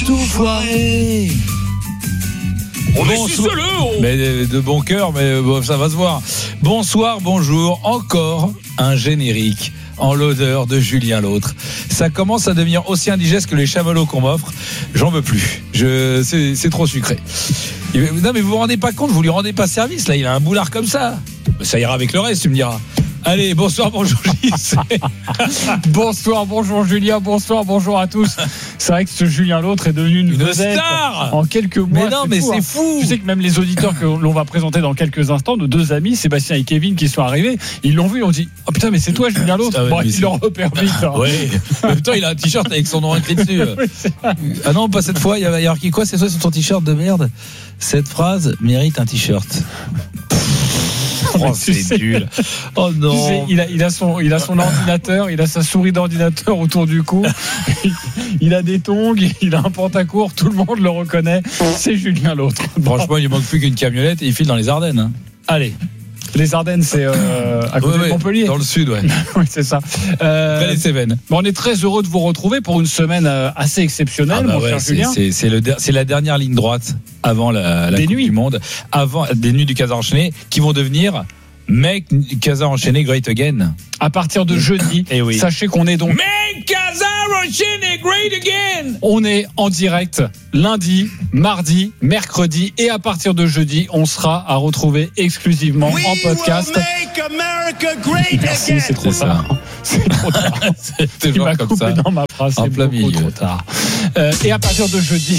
tout foiré. On est ficeleux. Mais de bon cœur, mais bon, ça va se voir. Bonsoir, bonjour. Encore un générique en l'odeur de Julien L'Autre. Ça commence à devenir aussi indigeste que les chamallows qu'on m'offre. J'en veux plus. C'est trop sucré. Non, mais vous vous rendez pas compte, vous lui rendez pas service. Là, il a un boulard comme ça. Ça ira avec le reste, tu me diras. Allez, bonsoir, bonjour JC. Bonsoir, bonjour Julien, bonsoir, bonjour à tous. C'est vrai que ce Julien L'Autre est devenu une vedette star en quelques mois. Mais non, mais c'est fou. Tu sais que même les auditeurs que l'on va présenter dans quelques instants, nos deux amis, Sébastien et Kevin, qui sont arrivés, ils l'ont vu, ils ont dit « Oh putain, mais c'est toi Julien L'Autre !» Bon, ils l'ont repère vite. Ouais. En même temps, il a un t-shirt avec son nom écrit dessus. Ah non, pas cette fois, il y a marqué quoi? C'est toi sur ton t-shirt de merde? Cette phrase mérite un t-shirt. Oh, c'est nul. Oh non. Tu sais, il a son ordinateur, il a sa souris d'ordinateur autour du cou. Il a des tongs, il a un pantacourt, tout le monde le reconnaît. C'est Julien L'Autre. Franchement, il lui manque plus qu'une camionnette et il file dans les Ardennes. Hein. Allez. Les Ardennes, c'est à côté de Montpellier. Dans le sud, ouais. Oui, c'est ça. Près des Cévennes. Bon, on est très heureux de vous retrouver pour une semaine assez exceptionnelle, mon cher Julien. C'est la dernière ligne droite avant la Coupe du Monde, avant des nuits du Casa enchaîné, qui vont devenir Make Casa enchaîné Great Again. À partir de jeudi, sachez qu'on est donc Make Casa enchaîné Great Again. On est en direct lundi, mardi, mercredi et à partir de jeudi, on sera à retrouver exclusivement en podcast. Merci, c'est trop tard. C'est trop tard. C'est Il m'a coupé ça. dans ma phrase, c'est beaucoup trop tard. Et à partir de jeudi,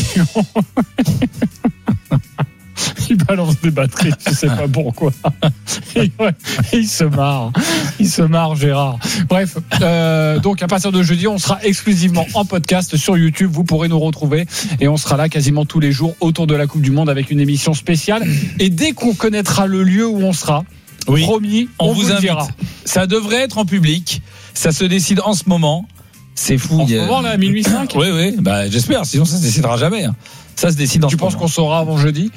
il balance des batteries, je sais pas pourquoi. Il se marre Gérard. Bref, donc à partir de jeudi, on sera exclusivement en podcast sur YouTube. Vous pourrez nous retrouver et on sera là quasiment tous les jours autour de la Coupe du Monde avec une émission spéciale. Et dès qu'on connaîtra le lieu où on sera, promis, on vous invite. Dira. Ça devrait être en public. Ça se décide en ce moment. C'est fou. En ce moment là, à minuit 5. Oui. Bah j'espère. Sinon ça se décidera jamais. Hein. Ça se décide en ce moment. Tu penses qu'on saura avant jeudi?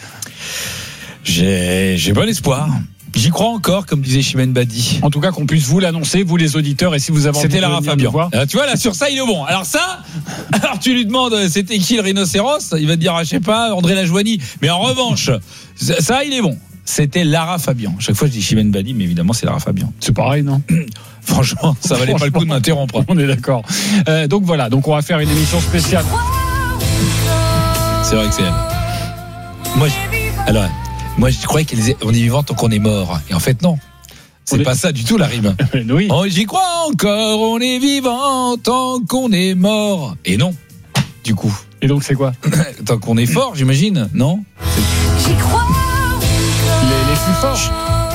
J'ai bon espoir. J'y crois encore, comme disait Chimène Badi. En tout cas, qu'on puisse vous l'annoncer, vous les auditeurs, et si vous avez envie c'était Lara Fabian. Tu vois, là, sur ça, il est bon. Alors tu lui demandes, c'était qui le rhinocéros? Il va te dire, je sais pas, André Lajoigny. Mais en revanche, ça, il est bon. C'était Lara Fabian. Chaque fois, je dis Chimène Badi, mais évidemment, c'est Lara Fabian. C'est pareil, non? Franchement, ça valait pas le coup de m'interrompre. On est d'accord. Donc voilà, donc on va faire une émission spéciale. C'est vrai que c'est elle. Moi, je croyais qu'on est vivant tant qu'on est mort. Et en fait, non. C'est pas ça du tout, la rime. Oui. Oh, j'y crois encore, on est vivant tant qu'on est mort. Et non, du coup. Et donc, c'est quoi? Tant qu'on est fort, j'imagine, non? J'y crois. Les plus forts.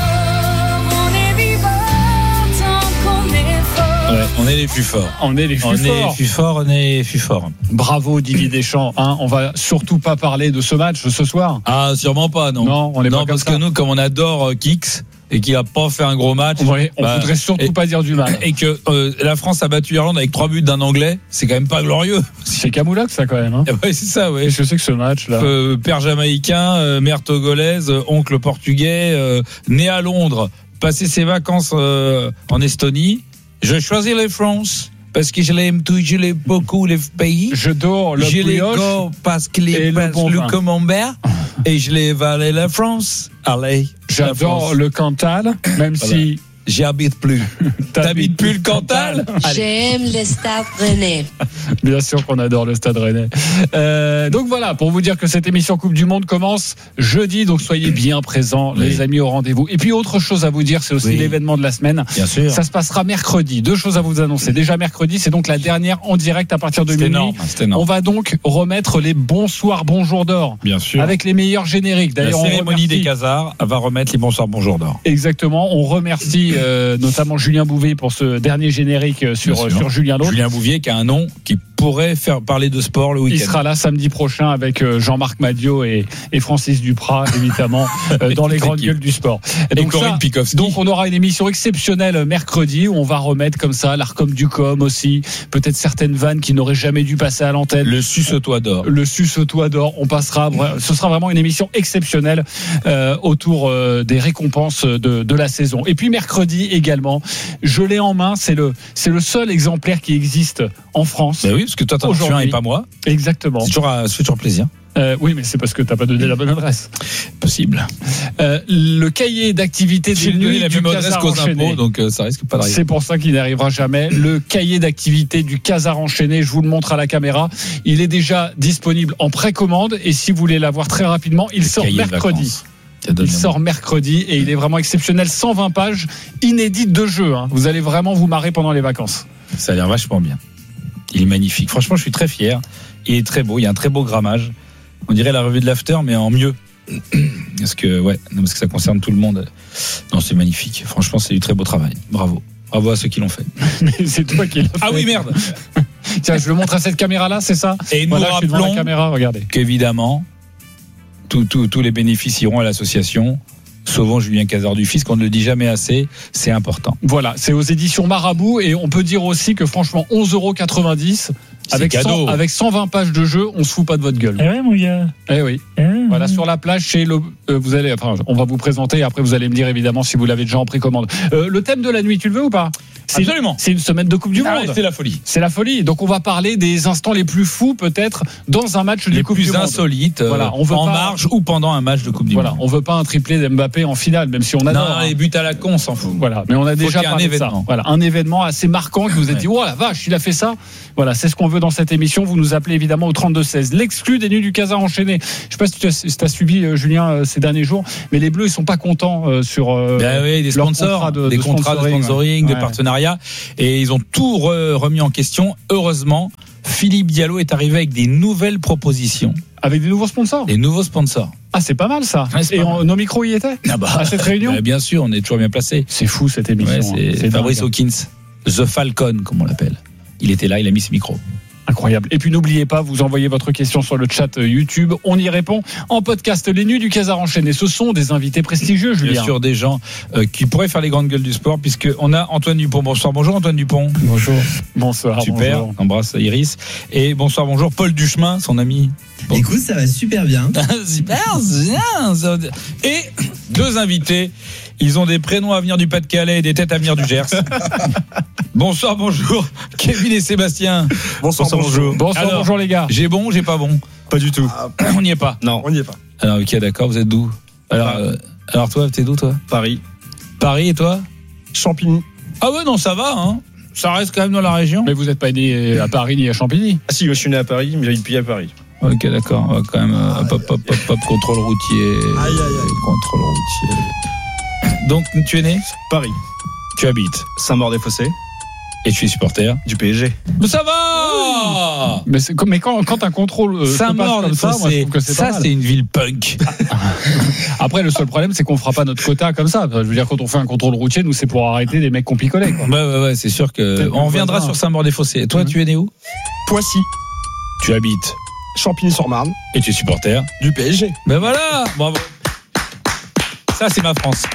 Ouais, on est les plus forts. On est les plus forts. Bravo Didier Deschamps. On va surtout pas parler de ce match ce soir. Ah, sûrement pas, non. Non, on est pas comme parce ça. que nous, comme on adore Kix et qu'il a pas fait un gros match, on voudrait surtout pas dire du mal. Et que la France a battu l'Irlande avec 3 buts d'un Anglais, c'est quand même pas glorieux. C'est Camoulac ça quand même. Hein. Ouais, c'est ça, ouais. Et je sais que ce match-là. Père jamaïcain, mère togolaise, oncle portugais, né à Londres, passé ses vacances en Estonie. Je choisis la France parce que je l'aime beaucoup les pays. Je dors le brioche parce qu'il est le camembert et je l'ai valé la France. Allez, j'adore le Cantal, même si j'y habite plus. T'habites plus le Cantal? J'aime le Stade Rennais. Bien sûr qu'on adore le Stade Rennais. Donc voilà, pour vous dire que cette émission Coupe du Monde commence jeudi, donc soyez bien présents, les amis, au rendez-vous. Et puis autre chose à vous dire, c'est aussi l'événement de la semaine. Bien sûr. Ça se passera mercredi. 2 choses à vous annoncer. Déjà mercredi, c'est donc la dernière en direct à partir de minuit. C'est énorme. On va donc remettre les bonsoirs, bonjours d'or. Bien sûr. Avec les meilleurs génériques. D'ailleurs, la cérémonie des Casards va remettre les bonsoirs, bonjours d'or. Exactement. On remercie notamment Julien Bouvier pour ce dernier générique sur Julien L'Autre. Julien Bouvier qui a un nom qui pourrait faire parler de sport le week-end. Il sera là samedi prochain avec Jean-Marc Madiot et Francis Duprat, évidemment, dans les grandes gueules du sport. Et Corinne Pikowski. Donc on aura une émission exceptionnelle mercredi où on va remettre comme ça l'Arcom du Com aussi, peut-être certaines vannes qui n'auraient jamais dû passer à l'antenne. Le suce-toi d'or. On passera. Ce sera vraiment une émission exceptionnelle autour des récompenses de la saison. Et puis mercredi également, je l'ai en main. C'est le seul exemplaire qui existe en France. Ben oui, parce que toi t'en as un et pas moi. Exactement. C'est toujours plaisir. Oui, mais c'est parce que t'as pas donné la bonne adresse. Possible. Le cahier d'activité des nuits la du même adresse Casar qu'aux enchaîné. impôts, donc ça risque pas d'arriver. C'est pour ça qu'il n'arrivera jamais. Le cahier d'activité du Casar enchaîné, je vous le montre à la caméra. Il est déjà disponible en précommande et si vous voulez l'avoir très rapidement, il sort mercredi. Il sort mercredi et il est vraiment exceptionnel. 120 pages inédites de jeu. Hein. Vous allez vraiment vous marrer pendant les vacances. Ça a l'air vachement bien. Il est magnifique. Franchement, je suis très fier. Il est très beau. Il y a un très beau grammage. On dirait la revue de l'After, mais en mieux. Parce que ça concerne tout le monde. Non, c'est magnifique. Franchement, c'est du très beau travail. Bravo. Bravo à ceux qui l'ont fait. Mais c'est toi qui l'as fait. Ah oui, merde. Tiens, je le montre à cette caméra-là, c'est ça? Et nous rappelons la caméra, regardez. Qu'évidemment, tous les bénéfices iront à l'association. Sauvons Julien Cazard du Fisc, on ne le dit jamais assez, c'est important. Voilà, c'est aux éditions Marabout et on peut dire aussi que franchement 11,90 € avec 120 pages de jeu, on se fout pas de votre gueule. Eh ouais, mon gars. Eh oui. Voilà, sur la plage chez on va vous présenter et après vous allez me dire évidemment si vous l'avez déjà en précommande. Le thème de la nuit, tu le veux ou pas? Absolument. C'est une semaine de Coupe du Monde. C'est la folie. C'est la folie. Donc on va parler des instants les plus fous peut-être dans un match de Coupe du Monde. Les plus insolites, en marge ou pendant un match de Coupe du Monde. On veut pas un triplé d'Mbappé en finale, même si on adore. Non, les buts à la con, on s'en fout. Voilà, mais on a déjà parlé de ça. Voilà, un événement assez marquant qui vous a dit oh la vache, il a fait ça. Voilà, c'est ce qu'on veut dans cette émission. Vous nous appelez évidemment au 32-16. L'exclu des nuits du Casar enchaîné. Je sais pas si tu as suivi Julien ces derniers jours, mais les Bleus ils sont pas contents sur des sponsors, des contrats de sponsoring, de partenariat, et ils ont tout remis en question. Heureusement, Philippe Diallo est arrivé avec des nouvelles propositions. Avec des nouveaux sponsors. Des nouveaux sponsors. Ah, c'est pas mal ça. Et nos micros y étaient à cette réunion. Bien sûr, on est toujours bien placé. C'est fou cette émission. C'est Fabrice Hawkins, The Falcon, comme on l'appelle. Il était là, il a mis ses micros. Incroyable. Et puis n'oubliez pas, vous envoyez votre question sur le chat YouTube. On y répond en podcast. Les nuits du Casar enchaîné. Ce sont des invités prestigieux, Julien. Bien sûr, des gens qui pourraient faire les grandes gueules du sport, puisqu'on a Antoine Dupont. Bonsoir, bonjour Antoine Dupont. Bonjour. Bonsoir. Super. Bonjour. Embrasse Iris. Et bonsoir, bonjour Paul Duchemin, son ami. Bon. Écoute, ça va super bien. Super bien. Et deux invités. Ils ont des prénoms à venir du Pas-de-Calais et des têtes à venir du Gers. Bonsoir, bonjour. Kevin et Sébastien. Bonsoir, bonjour. Bonsoir, bonjour les gars. J'ai bon, j'ai pas bon? Pas du tout. On n'y est pas. Non, on n'y est pas. Alors, ok, d'accord, vous êtes d'où? Alors toi, t'es d'où toi? Paris. Paris et toi? Champigny. Ah ouais, non, ça va, hein. Ça reste quand même dans la région. Mais vous n'êtes pas né à Paris ni à Champigny? Ah si, je suis né à Paris, mais j'habite plus à Paris. Ok, d'accord. On va quand même contrôle routier. Aïe. Contrôle routier. Donc, tu es né? Paris. Tu habites Saint-Maur-des-Fossés. Et tu es supporter du PSG. Mais ça va. Mais quand un contrôle Saint-Maur-des-Fossés, ça c'est une ville punk. Après, le seul problème, c'est qu'on fera pas notre quota comme ça. Je veux dire, quand on fait un contrôle routier, nous, c'est pour arrêter des mecs qu'on picolait. Ouais, c'est sûr que on reviendra sur Saint-Maur-des-Fossés. Toi, tu es né où? Poissy. Tu habites Champigny-sur-Marne. Et tu es supporter du PSG. Ben voilà, bravo. Ça, c'est ma France.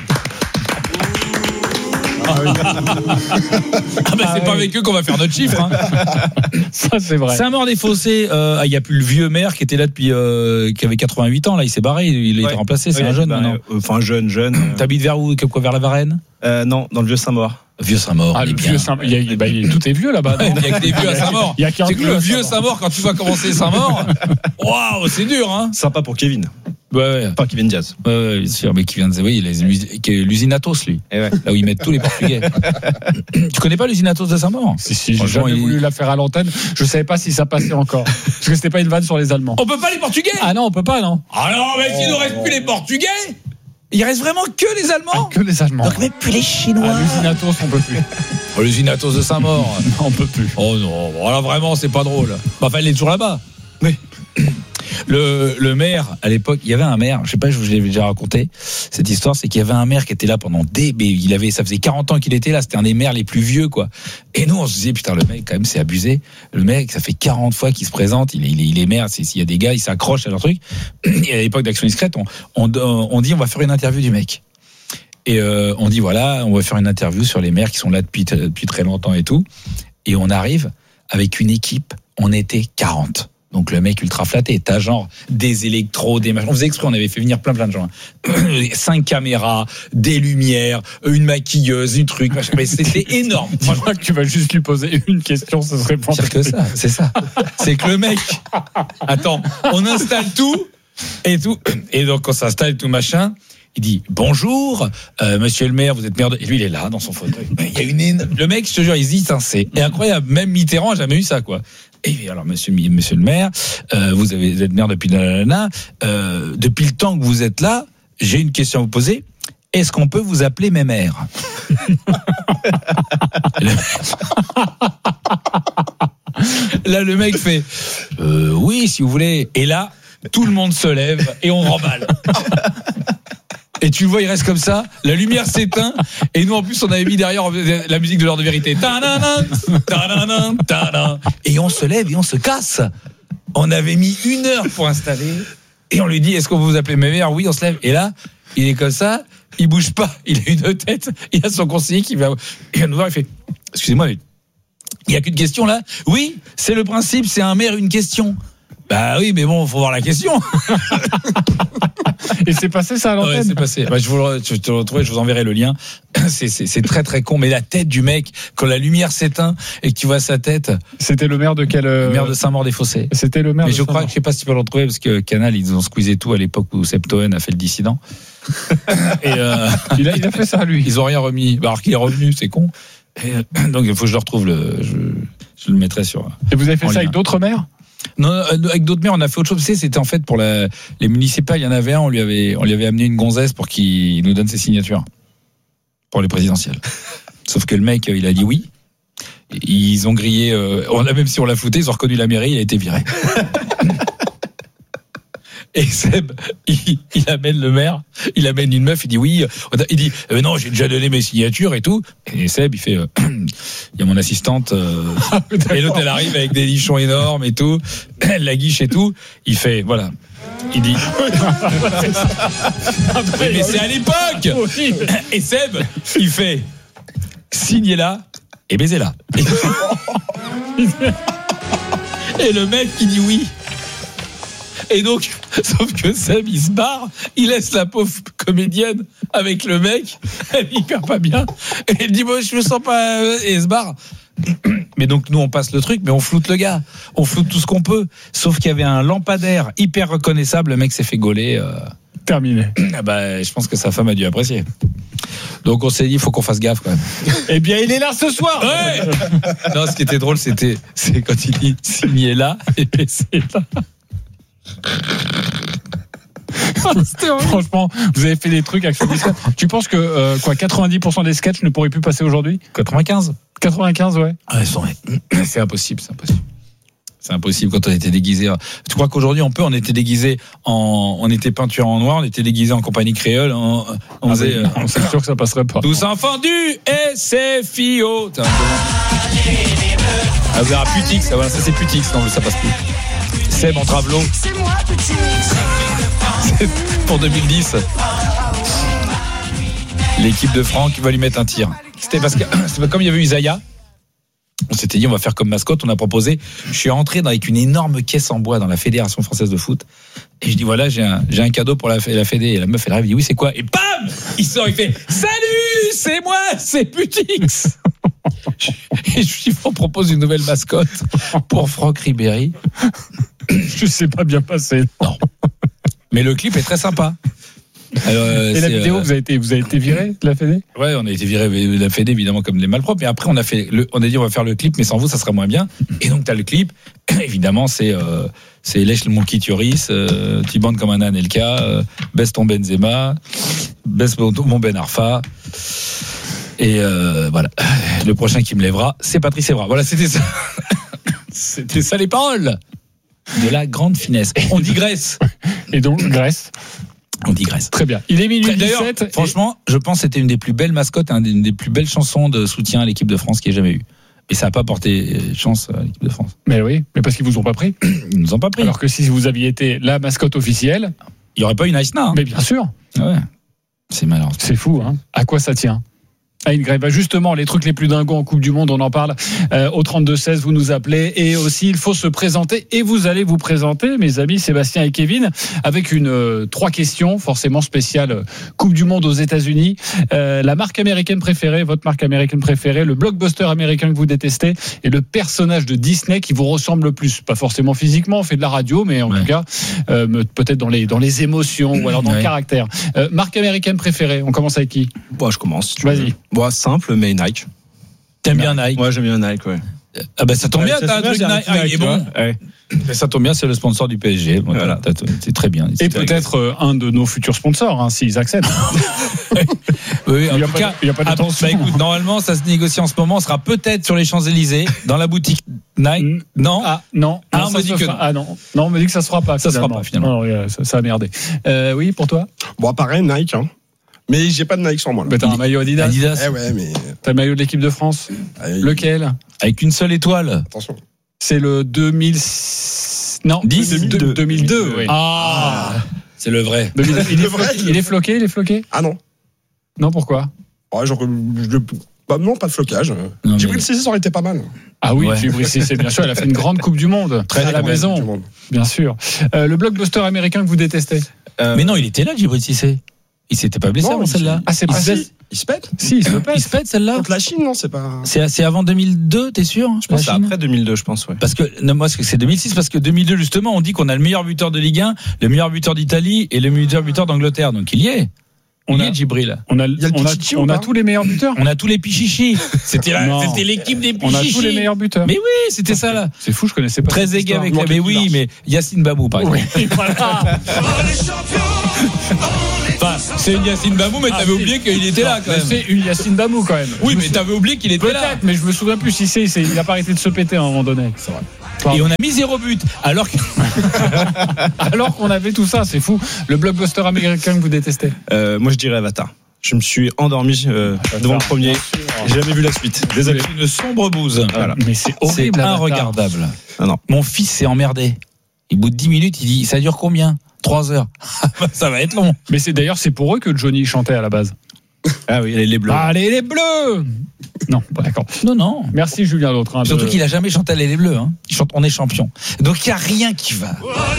C'est pas avec eux qu'on va faire notre chiffre. Hein. Ça, c'est vrai. Saint-Maur-des-Fossés, il n'y a plus le vieux maire qui était là depuis, qui avait 88 ans. Là, il s'est barré, il a été remplacé. C'est un jeune maintenant. Enfin, jeune. T'habites vers où? Vers la Varenne? Non, dans le vieux Saint-Maur. Vieux Saint-Maur. Ah, le vieux Saint-Maur. Tout est vieux là-bas. Il n'y a que des vieux à Saint-Maur. C'est que le vieux Saint-Maur, quand tu vas commencer Saint-Maur, waouh, c'est dur, hein. Sympa pour Kevin. Ouais. Pas Kevin Diaz. Ouais, bien sûr, mais Kevin Diaz, oui, l'usine Atos, lui. Et ouais. Là où ils mettent tous les Portugais. Tu connais pas l'usine Atos de Saint-Maur? Si, j'ai jamais voulu la faire à l'antenne. Je savais pas si ça passait encore. Parce que c'était pas une vanne sur les Allemands. On peut pas les Portugais? Ah non, on peut pas, non. Ah non, mais s'il ne reste plus les Portugais, il reste vraiment que les Allemands? Que les Allemands. Donc même plus les Chinois. L'usine Atos, on peut plus. L'usine Atos de Saint-Maur. On peut plus. Oh non, voilà, vraiment, c'est pas drôle. Enfin, il est toujours là-bas. Oui. Le maire, à l'époque, il y avait un maire, je sais pas, je vous l'ai déjà raconté, cette histoire, c'est qu'il y avait un maire qui était là pendant ça faisait 40 ans qu'il était là, c'était un des maires les plus vieux, quoi. Et nous, on se disait, putain, le mec, quand même, c'est abusé. Le mec, ça fait 40 fois qu'il se présente, il est maire, s'il y a des gars, ils s'accrochent à leur truc. Et à l'époque d'Action Discrète, on dit, on va faire une interview du mec. Et on dit, voilà, on va faire une interview sur les maires qui sont là depuis très longtemps et tout. Et on arrive avec une équipe, on était 40. Donc le mec ultra flatté, t'as genre des électros, des machins. On faisait exprès, on avait fait venir plein de gens. 5 caméras, des lumières, une maquilleuse, une truc, machin. Mais c'était énorme. Dis-moi que tu vas juste lui poser une question, ce serait pas Pire que ça, c'est ça. C'est que le mec, attends, on installe tout et tout, et donc on s'installe tout machin. Il dit bonjour, monsieur le maire, vous êtes maire de... Et lui, il est là, dans son fauteuil. Il y a le mec, je te jure, il se dit, c'est incroyable. Même Mitterrand a jamais eu ça, quoi. Et alors, monsieur le maire, vous êtes maire depuis depuis le temps que vous êtes là, j'ai une question à vous poser. Est-ce qu'on peut vous appeler mémère? Là, le mec fait oui, si vous voulez. Et là, tout le monde se lève et on remballe. Et tu le vois, il reste comme ça, la lumière s'éteint, et nous en plus on avait mis derrière la musique de l'heure de vérité. Et on se lève et on se casse. On avait mis 1 heure pour installer, et on lui dit, est-ce qu'on vous appelle mémère? Oui, on se lève. Et là, il est comme ça, il bouge pas, il a une tête, il a son conseiller qui vient nous voir, il fait, excusez-moi, mais il n'y a qu'une question là? Oui, c'est le principe, c'est un maire, une question. Bah oui, mais bon, faut voir la question. Et c'est passé ça à l'antenne? Ouais, c'est passé. Bah, je te le retrouve, je vous enverrai le lien. C'est très très con, mais la tête du mec, quand la lumière s'éteint et que tu vois sa tête. C'était le maire de quel? Le maire de Saint-Maur-des-Fossés. C'était le maire. Mais de je crois que je sais pas si tu peux le retrouver parce que Canal, ils ont squeezé tout à l'époque où Seb Toen a fait le dissident. Et il a fait ça lui. Ils ont rien remis. Alors qu'il est revenu, c'est con. Et, donc il faut que je le retrouve. Je le mettrai sur. Et vous avez fait ça lien. avec d'autres maires? Non, avec d'autres maires, on a fait autre chose. Tu sais, c'était en fait pour les municipales. Il y en avait un, on lui avait amené une gonzesse pour qu'il nous donne ses signatures pour les présidentielles. Sauf que le mec, il a dit oui. Ils ont grillé. Même si on l'a fouté, ils ont reconnu la mairie. Il a été viré. Et Seb, il amène le maire, il amène une meuf, il dit oui, il dit non, j'ai déjà donné mes signatures et tout. Et Seb, il fait, il y a mon assistante, et l'autre elle arrive avec des lichons énormes et tout, elle la guiche et tout. Il fait, voilà, il dit, mais c'est à l'époque. Et Seb, il fait, signez-la et baisez-la. Et le mec qui dit oui. Et donc, sauf que Seb, il se barre, il laisse la pauvre comédienne avec le mec, elle est hyper pas bien, et elle dit, bon, je me sens pas, et elle se barre. Mais donc, nous, on passe le truc, mais on floute le gars, on floute tout ce qu'on peut, sauf qu'il y avait un lampadaire hyper reconnaissable, le mec s'est fait gauler. Terminé. Bah, je pense que sa femme a dû apprécier. Donc, on s'est dit, il faut qu'on fasse gaffe, quand même. Eh bien, il est là ce soir. Ouais. Non, ce qui était drôle, c'est quand il dit, signez là, et baissez là. Franchement, vous avez fait des trucs avec ce sketch. Tu penses que 90% des sketchs ne pourraient plus passer aujourd'hui? 95, ouais. Ah, c'est impossible, c'est impossible quand on était déguisé. Tu crois qu'aujourd'hui on était déguisé on était peinture en noir, on était déguisé en compagnie créole, on faisait, c'est sûr que ça passerait pas. tous enfants du SFIO. Ah, vous avez un Putix, ça c'est Putix, non, ça passe plus. Seb en travelot. C'est moi, petit. C'est pour 2010. L'équipe de Franck va lui mettre un tir. C'était parce que comme il y avait Isaiah, on s'était dit on va faire comme mascotte, on a proposé. Je suis rentré avec une énorme caisse en bois dans la Fédération française de foot et je dis voilà, j'ai un cadeau pour la Fédé. Et la meuf elle arrive, elle dit oui, c'est quoi? Et bam, il sort, il fait salut, c'est moi, c'est Putix. Et je lui propose une nouvelle mascotte pour Franck Ribéry. Je sais pas bien passé. Non. Mais le clip est très sympa. Alors, et la vidéo, vous avez été viré de la Fédé? Ouais, on a été viré de la Fédé évidemment comme des malpropres. Mais après on a dit on va faire le clip, mais sans vous ça sera moins bien. Et donc t'as le clip. Évidemment c'est lèche mon clitoris, tu bandes comme un Anelka, baisse ton Benzema, baisse mon Ben Arfa. Et voilà, le prochain qui me lèvera, c'est Patrice Evra. Voilà, c'était ça. C'était ça les paroles de la grande finesse. On digresse. Et donc Grèce. On digresse. Très bien. Il est minuit 17. D'ailleurs, franchement, je pense que c'était une des plus belles mascottes, une des plus belles chansons de soutien à l'équipe de France qu'il y ait jamais eu. Et ça n'a pas porté chance à l'équipe de France. Mais oui, mais parce qu'ils vous ont pas pris. Ils nous ont pas pris. Alors que si vous aviez été la mascotte officielle, il n'y aurait pas eu Naïsna. Hein. Mais bien sûr. Ouais. C'est malheureux. C'est fou, hein. À quoi ça tient? Ingrid, justement, les trucs les plus dingos en Coupe du Monde, on en parle au 32-16, vous nous appelez. Et aussi, il faut se présenter. Et vous allez vous présenter, mes amis Sébastien et Kevin, avec 3 questions, forcément spéciales Coupe du Monde aux États-Unis. La marque américaine préférée, votre marque américaine préférée, le blockbuster américain que vous détestez, et le personnage de Disney qui vous ressemble le plus. Pas forcément physiquement, on fait de la radio, mais en tout cas, peut-être dans les émotions ou alors dans le caractère. Marque américaine préférée, on commence avec qui ? Bon, je commence. Vas-y. Bon, simple, mais Nike. T'aimes bien Nike? Ouais, j'aime bien Nike, ouais. Ah ben ça tombe bien, t'as un truc Nike. Ah, il est bon. Ouais. Ça tombe bien, c'est le sponsor du PSG. Voilà. C'est très bien. Et peut-être un de nos futurs sponsors, hein, s'ils acceptent. Oui, en Il y a tout pas cas, de- il y a pas de tension. bah, écoute, normalement, ça se négocie en ce moment. On sera peut-être sur les Champs-Élysées, dans la boutique Nike. Non. Ah non, Ah, non, on ça me dit se que fera- non. ah non, on me dit que ça se fera pas. Ça se fera pas, finalement. Non, ça a merdé. Oui, pour toi. Bon, pareil, Nike, hein. Mais j'ai pas de Nike sur moi, là. Bah, t'as un maillot Adidas. Adidas. Eh ouais, mais. T'as le maillot de l'équipe de France. Lequel ? Avec une seule étoile. Attention. C'est le 2000. Non, 2002. 2002. Oui. Ah, c'est le vrai. 2002. vrai, Il est floqué, il est floqué. Ah non. Non, pourquoi ? Ouais, genre, non, pas de flocage. Non, mais- Djibril Cissé, ça aurait été pas mal. Ah oui, Ouais. Djibril Cissé, bien sûr. Elle a fait une grande Coupe du Monde. Très à la grande maison, Tout le monde. bien sûr. Le blockbuster américain que vous détestez. Mais non, il était là, Djibril Cissé. Il s'était pas blessé Non, avant il celle-là. Ah, c'est Il pas se- si. Il se pète Si, il se le Il pèse. se pète celle-là. contre la Chine, non, c'est pas. C'est avant 2002, t'es sûr? Je pense que c'est après 2002, je pense, ouais. Parce que moi c'est 2006 parce que 2002 justement on dit qu'on a le meilleur buteur de Ligue 1, le meilleur buteur d'Italie et le meilleur buteur d'Angleterre. Donc il y est. On Il y a- est Djibril. On a, y a le Pichichi ou on a pas tous les meilleurs buteurs. On a tous les pichichis. C'était Non. c'était l'équipe des On a pichichis. tous les meilleurs buteurs. Mais oui, c'était ça là. C'est fou, je connaissais pas. Très cette aigué histoire. avec Moi, la. Mais Kevin oui, Lars. mais Yacine Bamou par exemple. Oui, voilà. Enfin, c'est une Yacine Bamou, mais Ah, t'avais si. oublié qu'il était là quand Mais même. c'est une Yacine Bamou quand même. Oui, mais t'avais oublié qu'il était là. Peut-être, mais je me souviens plus si il a pas arrêté de se péter à un moment donné. C'est vrai. Et on a mis 0 but. Alors que. Alors qu'on avait tout ça, c'est fou. Le blockbuster américain que vous détestez. Moi, je dirais Avatar. Je me suis endormi devant le premier. J'ai jamais vu la suite. Désolé. Une sombre bouse. Voilà. Mais c'est C'est horrible. Avatar. inregardable. Ah non. Mon fils s'est emmerdé. Au bout de 10 minutes, il dit ça dure combien? 3 heures. Ça va être long. Mais c'est pour eux que Johnny chantait à la base. Ah oui, les bleus. Allez les bleus. Non, bon, d'accord. Non. Merci Julien L'autre. hein, Surtout de- qu'il a jamais chanté les Bleus. Hein. Il chante On est champion. Donc il n'y a rien qui va.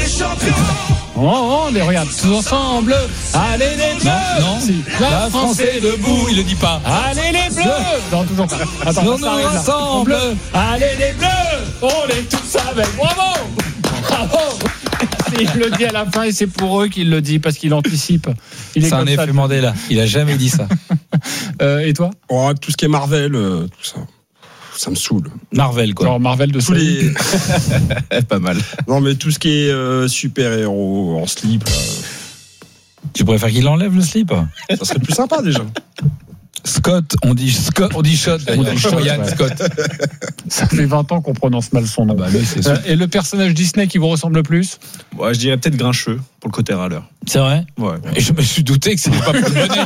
Oh, les regarde tous ensemble. Allez les bleus. Non. Si. La France est debout. Il le dit pas. Allez les bleus. Non, toujours pas. Attends, Non, ça arrive là. ensemble. Bleus. Allez les bleus. On est tous avec. Bravo. Bravo. Il le dit à la fin et c'est pour eux qu'il le dit parce qu'il anticipe. Il est C'est un comme ça. effet Mandela. Il a jamais dit ça. Et toi? Oh, tout ce qui est Marvel, tout ça. Ça me saoule. Marvel quoi. Genre Marvel de Tous série. les. Pas mal. Non, mais tout ce qui est super-héros en slip, là, Tu préfères qu'il enlève le slip? ça serait plus sympa déjà. Scott, on dit shot. On dit shot, Ryan ouais. Scott. Ça fait 20 ans qu'on prononce mal son nom. Bah lui, c'est sûr. Et le personnage Disney qui vous ressemble le plus? Ouais, je dirais peut-être Grincheux pour le côté râleur. C'est vrai. Ouais. Et je me suis douté que c'était pas pour le bonnet.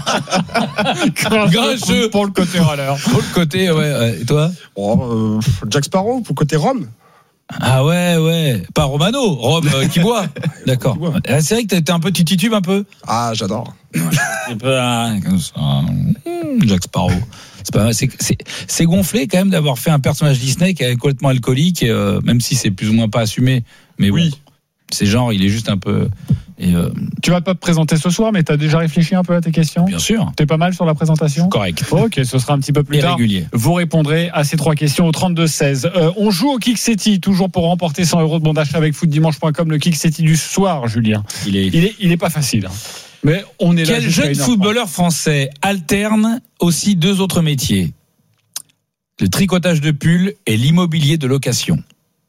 Grincheux. Pour le côté râleur. Pour le côté, ouais. Et toi? Oh, Jack Sparrow pour côté Rome. Ah ouais. Pas Romano, Rome qui boit. D'accord. Qui boit. C'est vrai que t'es un peu titube un peu. Ah, j'adore. C'est pas comme ça. Jack Sparrow. C'est gonflé quand même d'avoir fait un personnage Disney qui est complètement alcoolique, même si c'est plus ou moins pas assumé. Mais Oui. bon, c'est genre, il est juste un peu. Et, Tu vas pas te présenter ce soir, mais t'as déjà réfléchi un peu à tes questions? bien sûr, T'es pas mal sur la présentation? correct. Ok, ce sera un petit peu plus Et tard. régulier. Vous répondrez à ces 3 questions au 32-16. On joue au Kick City, toujours pour remporter 100 € de bon d'achat avec footdimanche.com. Le Kick City du soir, Julien. Il est. Il est pas facile. hein. Mais on est là. Quel jusqu'à jeune 1h30. footballeur français alterne aussi 2 autres métiers? Le tricotage de pull et l'immobilier de location.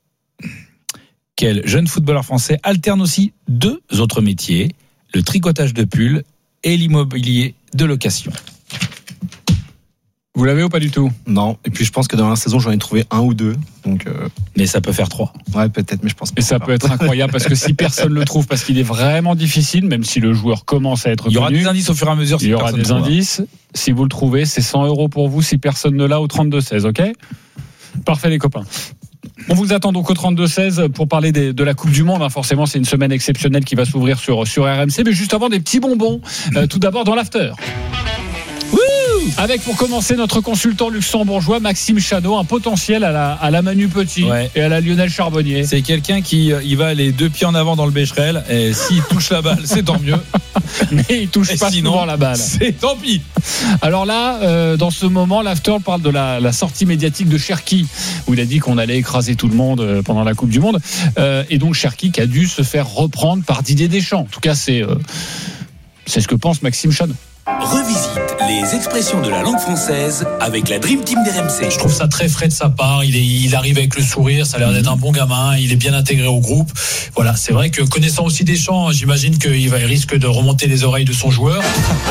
Quel jeune footballeur français alterne aussi 2 autres métiers? Le tricotage de pull et l'immobilier de location. Vous l'avez ou pas du tout? Non. Et puis je pense que dans la saison, j'en ai trouvé 1 ou 2. Donc, Mais ça peut faire 3. ouais, peut-être, mais je pense pas. Et ça peut être incroyable parce que si personne le trouve, parce qu'il est vraiment difficile, même si le joueur commence à être Il y aura connu, des indices au fur et à mesure. il y aura des indices. Si vous le trouvez, c'est 100 € pour vous si personne ne l'a au 32-16, ok? Parfait les copains. On vous attend donc au 32-16 pour parler de la Coupe du Monde. Forcément, c'est une semaine exceptionnelle qui va s'ouvrir sur RMC. Mais juste avant, des petits bonbons. Tout d'abord dans l'after. Avec pour commencer notre consultant luxembourgeois Maxime Chanot, un potentiel à la Manu Petit et à la Lionel Charbonnier. C'est quelqu'un qui il va les 2 pieds en avant dans le Becherel et s'il touche la balle, c'est tant mieux. Mais il touche pas sinon, souvent la balle. C'est tant pis. Alors là, dans ce moment, l'after parle de la sortie médiatique de Cherki, où il a dit qu'on allait écraser tout le monde pendant la Coupe du Monde. Et donc Cherki qui a dû se faire reprendre par Didier Deschamps. En tout cas, c'est ce que pense Maxime Chanot. Revisite les expressions de la langue française avec la Dream Team d'RMC. Je trouve ça très frais de sa part. Il arrive avec le sourire, ça a l'air d'être un bon gamin. Il est bien intégré au groupe. Voilà, c'est vrai que connaissant aussi Deschamps, j'imagine qu'il risque de remonter les oreilles de son joueur.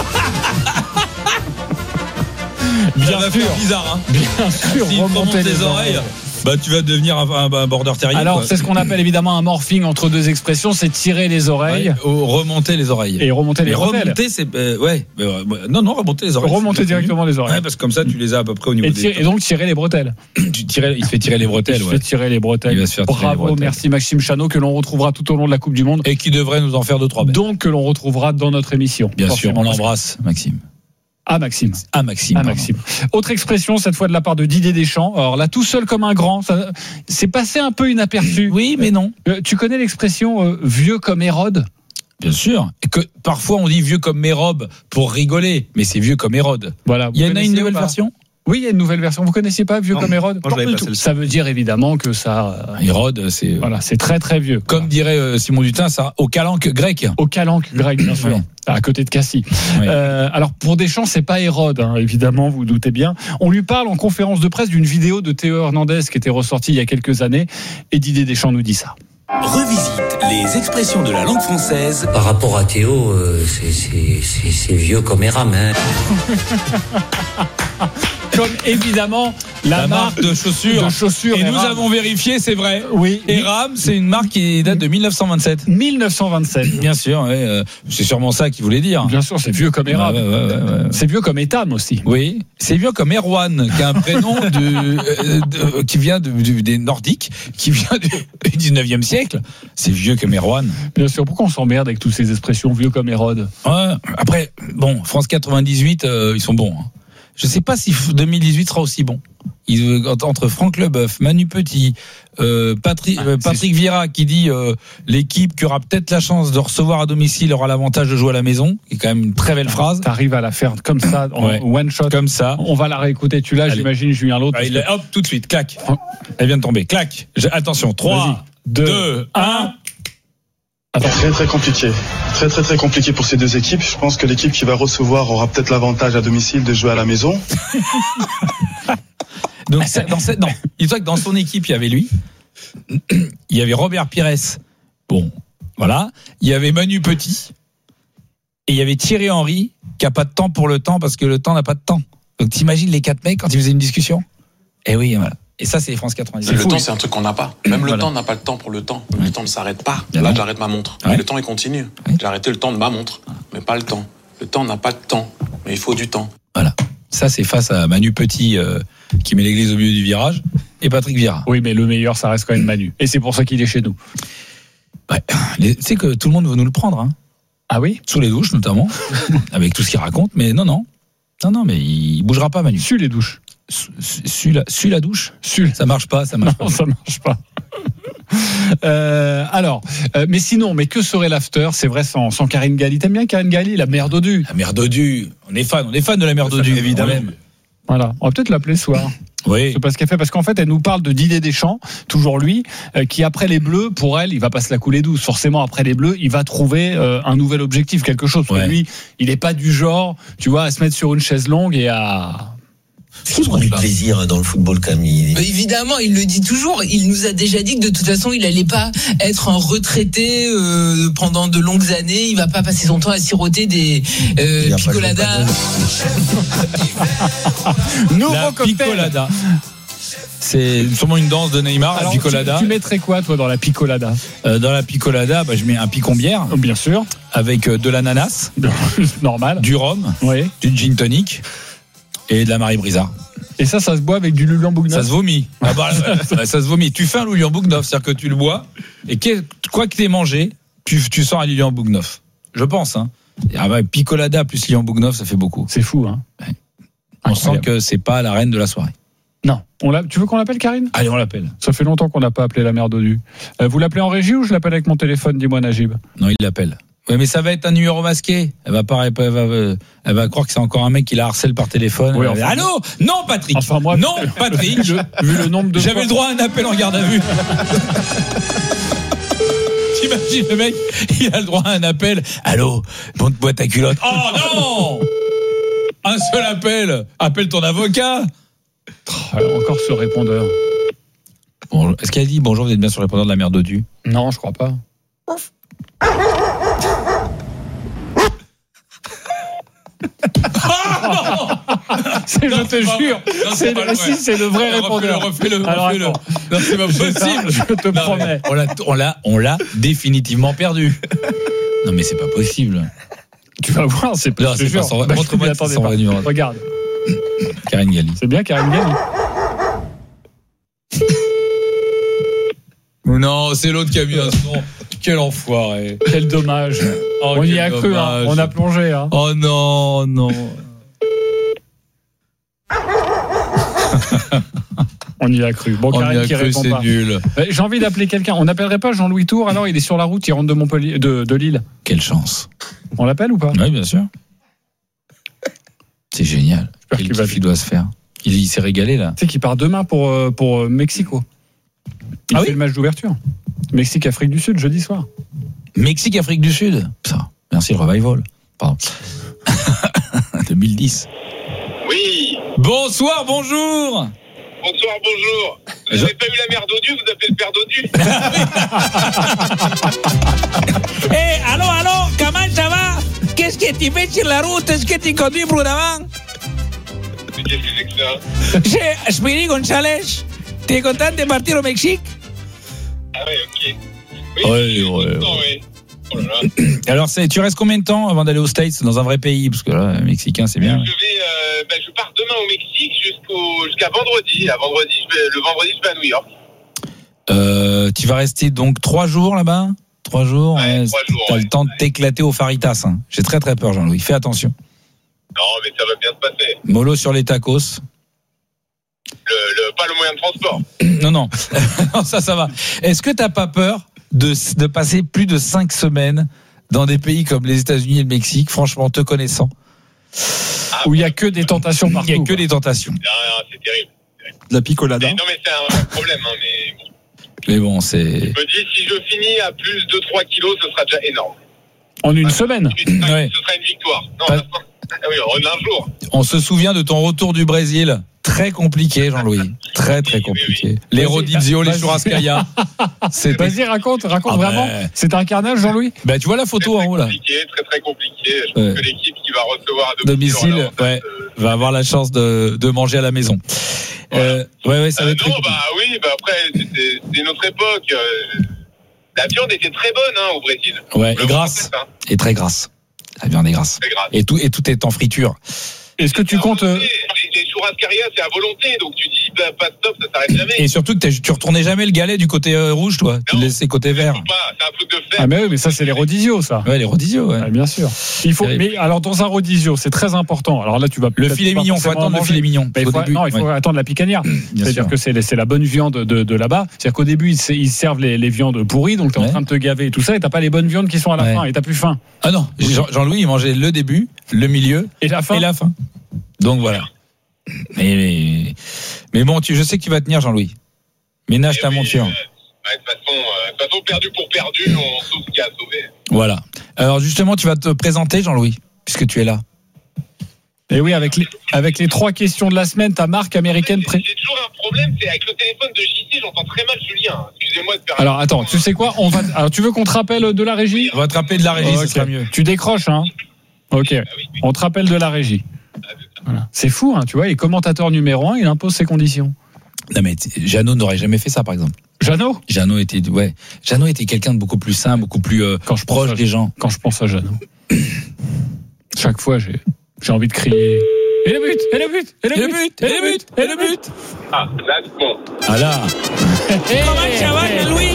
Bien sûr, bizarre, hein. Bien sûr, si remonter les oreilles. Bah, tu vas devenir un border terrier. Alors, quoi. C'est ce qu'on appelle évidemment un morphing entre deux expressions, c'est tirer les oreilles. Remonter les oreilles. Et remonter les bretelles. Remonter, c'est. Non, remonter les oreilles. Remonter directement les oreilles. Ouais, parce que comme ça, tu les as à peu près au niveau et donc tirer les bretelles. Il se fait tirer les bretelles. Il se fait tirer les bretelles. Il va se faire tirer les Bravo, bretelles. merci Maxime Chanot, que l'on retrouvera tout au long de la Coupe du Monde. Et qui devrait nous en faire 2-3 bêtes. Donc, que l'on retrouvera dans notre émission. Bien sûr, on l'embrasse, Maxime. Maxime. Maxime. Autre expression, cette fois de la part de Didier Deschamps. Alors là, tout seul comme un grand, ça, c'est passé un peu inaperçu. Oui, mais non. Tu connais l'expression vieux comme Hérode ? Bien sûr. Et que parfois on dit vieux comme Mérobe pour rigoler, mais c'est vieux comme Hérode. Voilà. Il y en a une nouvelle version ? Oui, il y a une nouvelle version. Vous connaissiez pas vieux comme Hérode ? Moi, je l'avais pas, celle-ci. Ça veut dire évidemment que ça. Hérode, c'est. Voilà, c'est très très vieux. Comme dirait Simon Dutin, ça au calanque grec. Au calanque grec, bien sûr. Oui. À côté de Cassis. Oui. Alors pour Deschamps, c'est pas Hérode, hein, évidemment, vous doutez bien. On lui parle en conférence de presse d'une vidéo de Théo Hernandez qui était ressortie il y a quelques années, et Didier Deschamps nous dit ça. Revisite les expressions de la langue française. Par rapport à Théo, c'est vieux comme Eram. Hein. Comme évidemment la marque de chaussures. Et Eram. nous avons vérifié, c'est vrai. Oui. Eram, c'est une marque qui date de 1927. 1927. Bien sûr, ouais, c'est sûrement ça qu'il voulait dire. Bien sûr, c'est vieux comme Eram. Ouais. C'est vieux comme Etam aussi. Oui, c'est vieux comme Erwan, qui a un prénom qui vient des Nordiques, qui vient du 19e siècle. C'est vieux comme Erwan. Bien sûr, pourquoi on s'emmerde avec toutes ces expressions vieux comme Hérode ? Ouais. Après, bon, France 98, ils sont bons. Hein. Je ne sais pas si 2018 sera aussi bon. Entre Franck Leboeuf, Manu Petit, Patrick Vieira qui dit l'équipe qui aura peut-être la chance de recevoir à domicile aura l'avantage de jouer à la maison, qui est quand même une très belle phrase. T'arrives à la faire comme ça, en one shot. Comme ça. On va la réécouter, tu l'as, Allez. j'imagine, Julien L'autre. Hop, tout de suite, clac. Elle vient de tomber, clac. Attention, 3, 2, 1. Très très compliqué. Très compliqué pour ces deux équipes. Je pense que l'équipe qui va recevoir aura peut-être l'avantage à domicile de jouer à la maison. Donc non, dis-toi que dans son équipe, il y avait lui. Il y avait Robert Pires. Bon, voilà. Il y avait Manu Petit. Et il y avait Thierry Henry qui a pas de temps pour le temps parce que le temps n'a pas de temps. Donc t'imagines les 4 mecs quand ils faisaient une discussion ? Eh oui, voilà. Et ça, c'est France 98. Le temps, c'est un truc qu'on n'a pas. Même le temps n'a pas le temps pour le temps. Le temps ne s'arrête pas. Là, j'arrête ma montre. Mais le temps, il continue. J'ai arrêté le temps de ma montre, mais pas le temps. Le temps n'a pas de temps, mais il faut du temps. Voilà. Ça, c'est face à Manu Petit qui met l'église au milieu du virage et Patrick Vieira. Oui, mais le meilleur, ça reste quand même Manu. Et c'est pour ça qu'il est chez nous. Ouais. Tu sais que tout le monde veut nous le prendre. Hein. Ah oui ? Sous les douches, notamment. Avec tout ce qu'il raconte. Mais non, mais il bougera pas, Manu. Sous les douches. Su la douche. Ça marche pas. Non, ça marche pas. Mais sinon, que serait l'after ? C'est vrai, sans Karine Galli. T'aimes bien Karine Galli, la mère Dodu ? La mère Dodu. On est fan de la mère Dodu, évidemment. Voilà, on va peut-être l'appeler ce soir. Oui. C'est pas ce qu'elle fait, parce qu'en fait, elle nous parle de Didier Deschamps, toujours lui, qui après les Bleus, pour elle, il va pas se la couler douce. Forcément, après les Bleus, il va trouver un nouvel objectif, quelque chose. Parce que lui, il est pas du genre, tu vois, à se mettre sur une chaise longue et à... Il prend du plaisir dans le football quand même. Évidemment, il le dit toujours. Il nous a déjà dit que de toute façon, il allait pas être un retraité pendant de longues années. Il va pas passer son temps à siroter des picoladas. La picolada. C'est sûrement une danse de Neymar. Alors, la picolada. Tu mettrais quoi, toi, dans la picolada ? Dans la picolada, je mets un picon-bière. Bien sûr. Avec de l'ananas. Normal. Du rhum. Oui. Du gin tonic. Et de la Marie Brizard. Et ça se boit avec du Lulian Bougneuf ? Ça se vomit. Ça se vomit. Tu fais un Lulian Bougneuf, c'est-à-dire que tu le bois, et quoi que tu aies mangé, tu sors un Lulian Bougneuf. Je pense. Hein. Picolada plus Lulian Bougneuf, ça fait beaucoup. C'est fou, hein. Ouais. On sent que c'est pas la reine de la soirée. Non. Tu veux qu'on l'appelle, Karine ? Allez, on l'appelle. Ça fait longtemps qu'on n'a pas appelé la mère Dodu. Vous l'appelez en régie ou je l'appelle avec mon téléphone ? Dis-moi, Najib. Non, il l'appelle. Oui, mais ça va être un numéro masqué. Elle va croire que c'est encore un mec qui la harcèle par téléphone. Oui, enfin, allô ? Non, Patrick. Enfin, moi, non, Patrick. Vu le nombre de J'avais fois... le droit à un appel en garde à vue. T'imagines le mec, il a le droit à un appel. Allô, monte-moi ta culotte. Oh non ! Un seul appel. Appelle ton avocat. Encore ce répondeur. Bon, est-ce qu'elle dit bonjour, vous êtes bien sur le répondeur de la mère Dodu ? Non, je crois pas. Je te jure, c'est le vrai répondeur. Refais-le. Non, c'est pas possible. Je te promets. On l'a définitivement perdu. Non, mais c'est pas possible. Tu vas voir, c'est pas. Non, c'est pas son. Montre-moi son vrai numéro. Regarde. Karine Galli. C'est bien, Karine Galli. Non, c'est l'autre qui a mis un son. Quel enfoiré. Quel dommage. Oh, on y a cru, hein. On a plongé. Hein. Oh non, non. On y a cru. Bon, Karine qui répond c'est pas. Nul. J'ai envie d'appeler quelqu'un. On n'appellerait pas Jean-Louis Tour, alors il est sur la route, il rentre de Montpellier, de Lille. Quelle chance. On l'appelle ou pas ? Oui, bien sûr. C'est génial. Quel kiff il doit se faire. Il s'est régalé là. Tu sais qu'il part demain pour Mexico. Il fait le match d'ouverture. Mexique-Afrique du Sud, jeudi soir. Mexique-Afrique du Sud. Ça. Merci le revival. Pardon. 2010. Oui. Bonsoir, bonjour. Bonsoir, bonjour. Vous n'avez pas eu la mère Dodu, vous appelez le père Dodu. Allô, comment ça va? Qu'est-ce que tu fais sur la route? Est-ce que tu conduis prudemment? Mais qu'est-ce que c'est que ça? C'est Speedy González. Tu es content de partir au Mexique? Ah ouais, ok. Oui. Oh là là. Alors, tu restes combien de temps avant d'aller aux States, dans un vrai pays? Parce que là, mexicain, c'est bien. Je pars demain au Mexique jusqu'à vendredi. Le vendredi, je vais à New York. Tu vas rester donc 3 jours là-bas? 3 jours? Ouais, 3 jours. T'as le temps de t'éclater au Faritas. Hein. J'ai très très peur, Jean-Louis. Fais attention. Non, mais ça va bien se passer. Mollo sur les tacos. Pas le moyen de transport. Non. Non, ça va. Est-ce que t'as pas peur de passer plus de 5 semaines dans des pays comme les États-Unis et le Mexique, franchement, te connaissant, où il y a que des tentations partout? Il y a que des tentations. Non, c'est terrible. La picolada. Non, mais c'est un problème, hein, mais bon, c'est. Je me dis, si je finis à plus de 3 kilos, ce sera déjà énorme. En une semaine? Ouais. Ce sera une victoire. Non, oui, en un jour. On se souvient de ton retour du Brésil. Très compliqué, Jean-Louis. Très, très compliqué. Oui. Les Rodizio, les Churrascaia. Vas-y, raconte vraiment. C'est un carnage, Jean-Louis? Tu vois la photo en haut, là. Très, très compliqué. Je pense que l'équipe qui va recevoir à domicile va avoir la chance de manger à la maison. Voilà. Ça va être très après, c'était une autre époque. La viande était très bonne, au Brésil. Ouais, et grasse. Et très grasse. La viande est grasse. Très grasse. Et tout est en friture. Est-ce que tu comptes... Les churrascaria, c'est à volonté, donc tu dis pas stop, ça s'arrête jamais. Et surtout que tu retournais jamais le galet du côté rouge, toi. Non, tu le laissais côté vert. C'est un truc de fer. Ah mais oui, mais ça c'est les rodizio, ça. Ouais, les rodizio, ouais. Bien sûr. Il faut. Mais alors dans un rodizio, c'est très important. Alors là, tu vas. Le filet mignon, faut attendre le filet mignon. Il faut attendre la picanha. C'est-à-dire que c'est la bonne viande de là-bas. C'est-à-dire qu'au début, ils servent les viandes pourries, donc t'es en train de te gaver et tout ça, et t'as pas les bonnes viandes qui sont à la fin, et t'as plus faim. Ah non, Jean-Louis, il mangeait le début, le milieu et la fin. Donc voilà. Mais bon, je sais que tu vas tenir, Jean-Louis. Ménage ta monture. De toute façon, perdu pour perdu, on sauve ce qu'il y a à sauver. Voilà. Alors justement, tu vas te présenter, Jean-Louis, puisque tu es là. Et oui, avec les 3 questions de la semaine, ta marque américaine. J'ai toujours un problème, c'est avec le téléphone de JC, j'entends très mal Julien. Excusez-moi de faire. Alors attends, tu sais quoi? Alors tu veux qu'on te rappelle de la régie? On va te rappeler de la régie, ça sera mieux. Tu décroches, hein? Ok. On te rappelle de la régie. Voilà. C'est fou, hein, tu vois, il est commentateur numéro 1, il impose ses conditions. Non mais Jeannot n'aurait jamais fait ça, par exemple. Jeannot était quelqu'un de beaucoup plus simple, beaucoup plus proche des gens. Quand je pense à Jeannot, chaque fois j'ai envie de crier. Et le but, et le but, et le but, et le but, et le but. Ah, là c'est bon. Ah là. Comment ça va, Louis?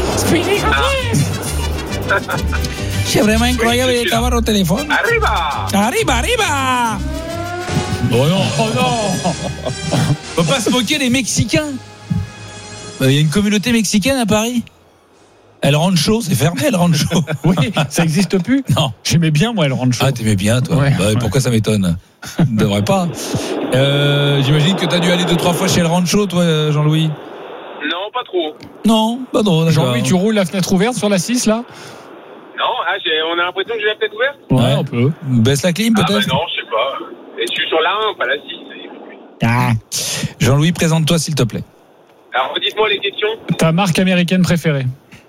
C'est vraiment incroyable d'avoir au téléphone. Arriba. Oh non. Faut pas se moquer des Mexicains. Il y a une communauté mexicaine à Paris. El Rancho, c'est fermé, El Rancho. Oui, ça n'existe plus. Non. J'aimais bien, moi, El Rancho. Ah, t'aimais bien, toi. Ouais, ouais. Pourquoi ça m'étonne? Ne devrait pas. J'imagine que t'as dû aller 2-3 fois chez El Rancho, toi, Jean-Louis. Non, pas trop. Non, pas trop. Jean-Louis, tu roules la fenêtre ouverte sur la 6, là? Non, on a l'impression que j'ai la tête ouverte. Ouais, on peut. Baisse la clim, peut-être? Ah bah non, je sais pas. Et je suis sur la 1, pas la 6. Ah. Jean-Louis, présente-toi, s'il te plaît. Alors, dites-moi les questions. Ta marque américaine préférée?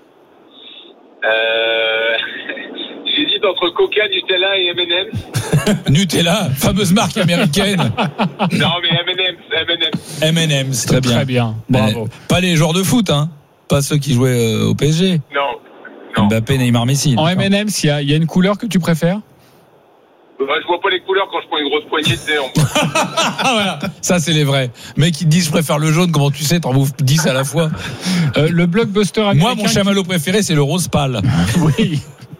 J'hésite entre Coca, Nutella et M&M's. Nutella, fameuse marque américaine. Non, mais M&M's. M&M's, très bien. Très bien, bravo. Pas les joueurs de foot, hein. Pas ceux qui jouaient au PSG. Non. Mbappé, Neymar, Messi. En M&M's, il y a une couleur que tu préfères? Je vois pas les couleurs quand je prends une grosse poignée de thé en moi. Voilà, ça c'est les vrais. Mec qui te dit je préfère le jaune, comment tu sais, t'en bouffes 10 à la fois. Le blockbuster américain. Moi, mon chamallow préféré, c'est le rose pâle. Oui.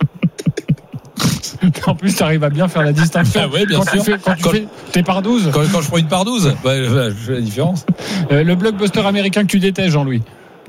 En plus, tu arrives à bien faire la distinction. Ah ouais, bien sûr. Quand tu fais tes par 12. Quand je prends une par 12, je fais la différence. Le blockbuster américain que tu détestes, Jean-Louis?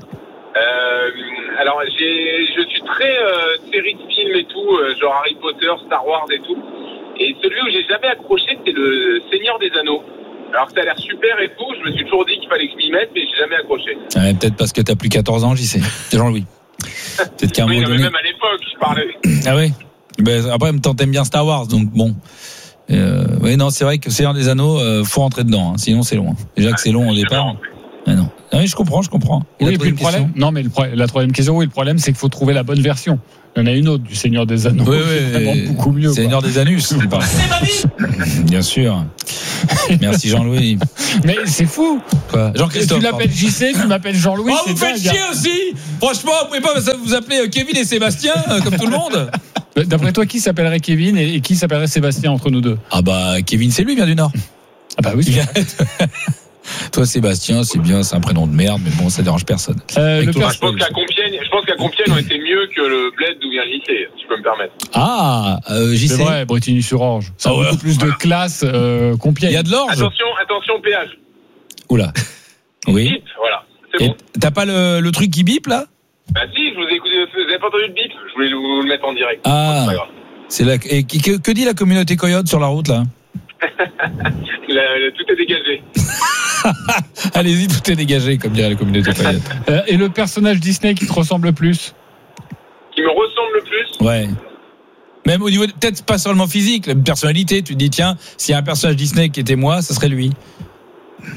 Alors, je suis très série de films et tout, genre Harry Potter, Star Wars et tout. Et celui où j'ai jamais accroché, c'est le Seigneur des Anneaux. Alors que ça a l'air super et tout, je me suis toujours dit qu'il fallait que je m'y mette, mais j'ai jamais accroché. Ouais, peut-être parce que t'as plus 14 ans, j'y sais. C'est Jean-Louis. Peut-être qu'à un Oui, moment non, mais donné... même à l'époque, je parlais. Ah oui. Après, en même temps, t'aimes bien Star Wars, donc bon. Oui, non, c'est vrai que Seigneur des Anneaux, faut rentrer dedans, hein, sinon c'est long. Déjà que c'est long au départ. Mais non. Ah oui, je comprends. Oui, et puis le problème. Non, mais la troisième question, oui, le problème, c'est qu'il faut trouver la bonne version. Il y en a une autre du Seigneur des Anneaux. Oui, vraiment beaucoup mieux. Seigneur des Anus, c'est pas. C'est ma vie. Bien sûr. Merci Jean-Louis. Mais c'est fou. Quoi? Jean-Christophe. Tu l'appelles JC, tu m'appelles Jean-Louis. Oh, vous faites chier aussi. Franchement, vous pouvez pas vous appeler Kevin et Sébastien comme tout le monde. D'après toi, qui s'appellerait Kevin et qui s'appellerait Sébastien entre nous deux? Ah bah Kevin, c'est lui, vient du Nord. Ah bah oui. Toi, Sébastien, c'est bien, c'est un prénom de merde, mais bon, ça dérange personne. Je pense qu'à Compiègne, on était mieux que le bled d'où vient JC, si je peux me permettre. Ah, JC. C'est vrai, Bretigny-sur-Orge. Ça a beaucoup plus de classe Compiègne. Il y a de l'orge. Attention, péage. Oula. Oui. Bip, voilà, c'est bon. T'as pas le truc qui bip là? Bah si, je vous ai écouté, vous avez pas entendu le bip? Je voulais vous le mettre en direct. Ah. C'est là. Et que dit la communauté coyote sur la route là? Tout est dégagé. Allez-y, tout est dégagé, comme dirait la communauté coyote. Et le personnage Disney qui te ressemble le plus? Qui me ressemble le plus? Ouais. Même au niveau, peut-être pas seulement physique, la personnalité, tu te dis, tiens, s'il y a un personnage Disney qui était moi, ça serait lui. Je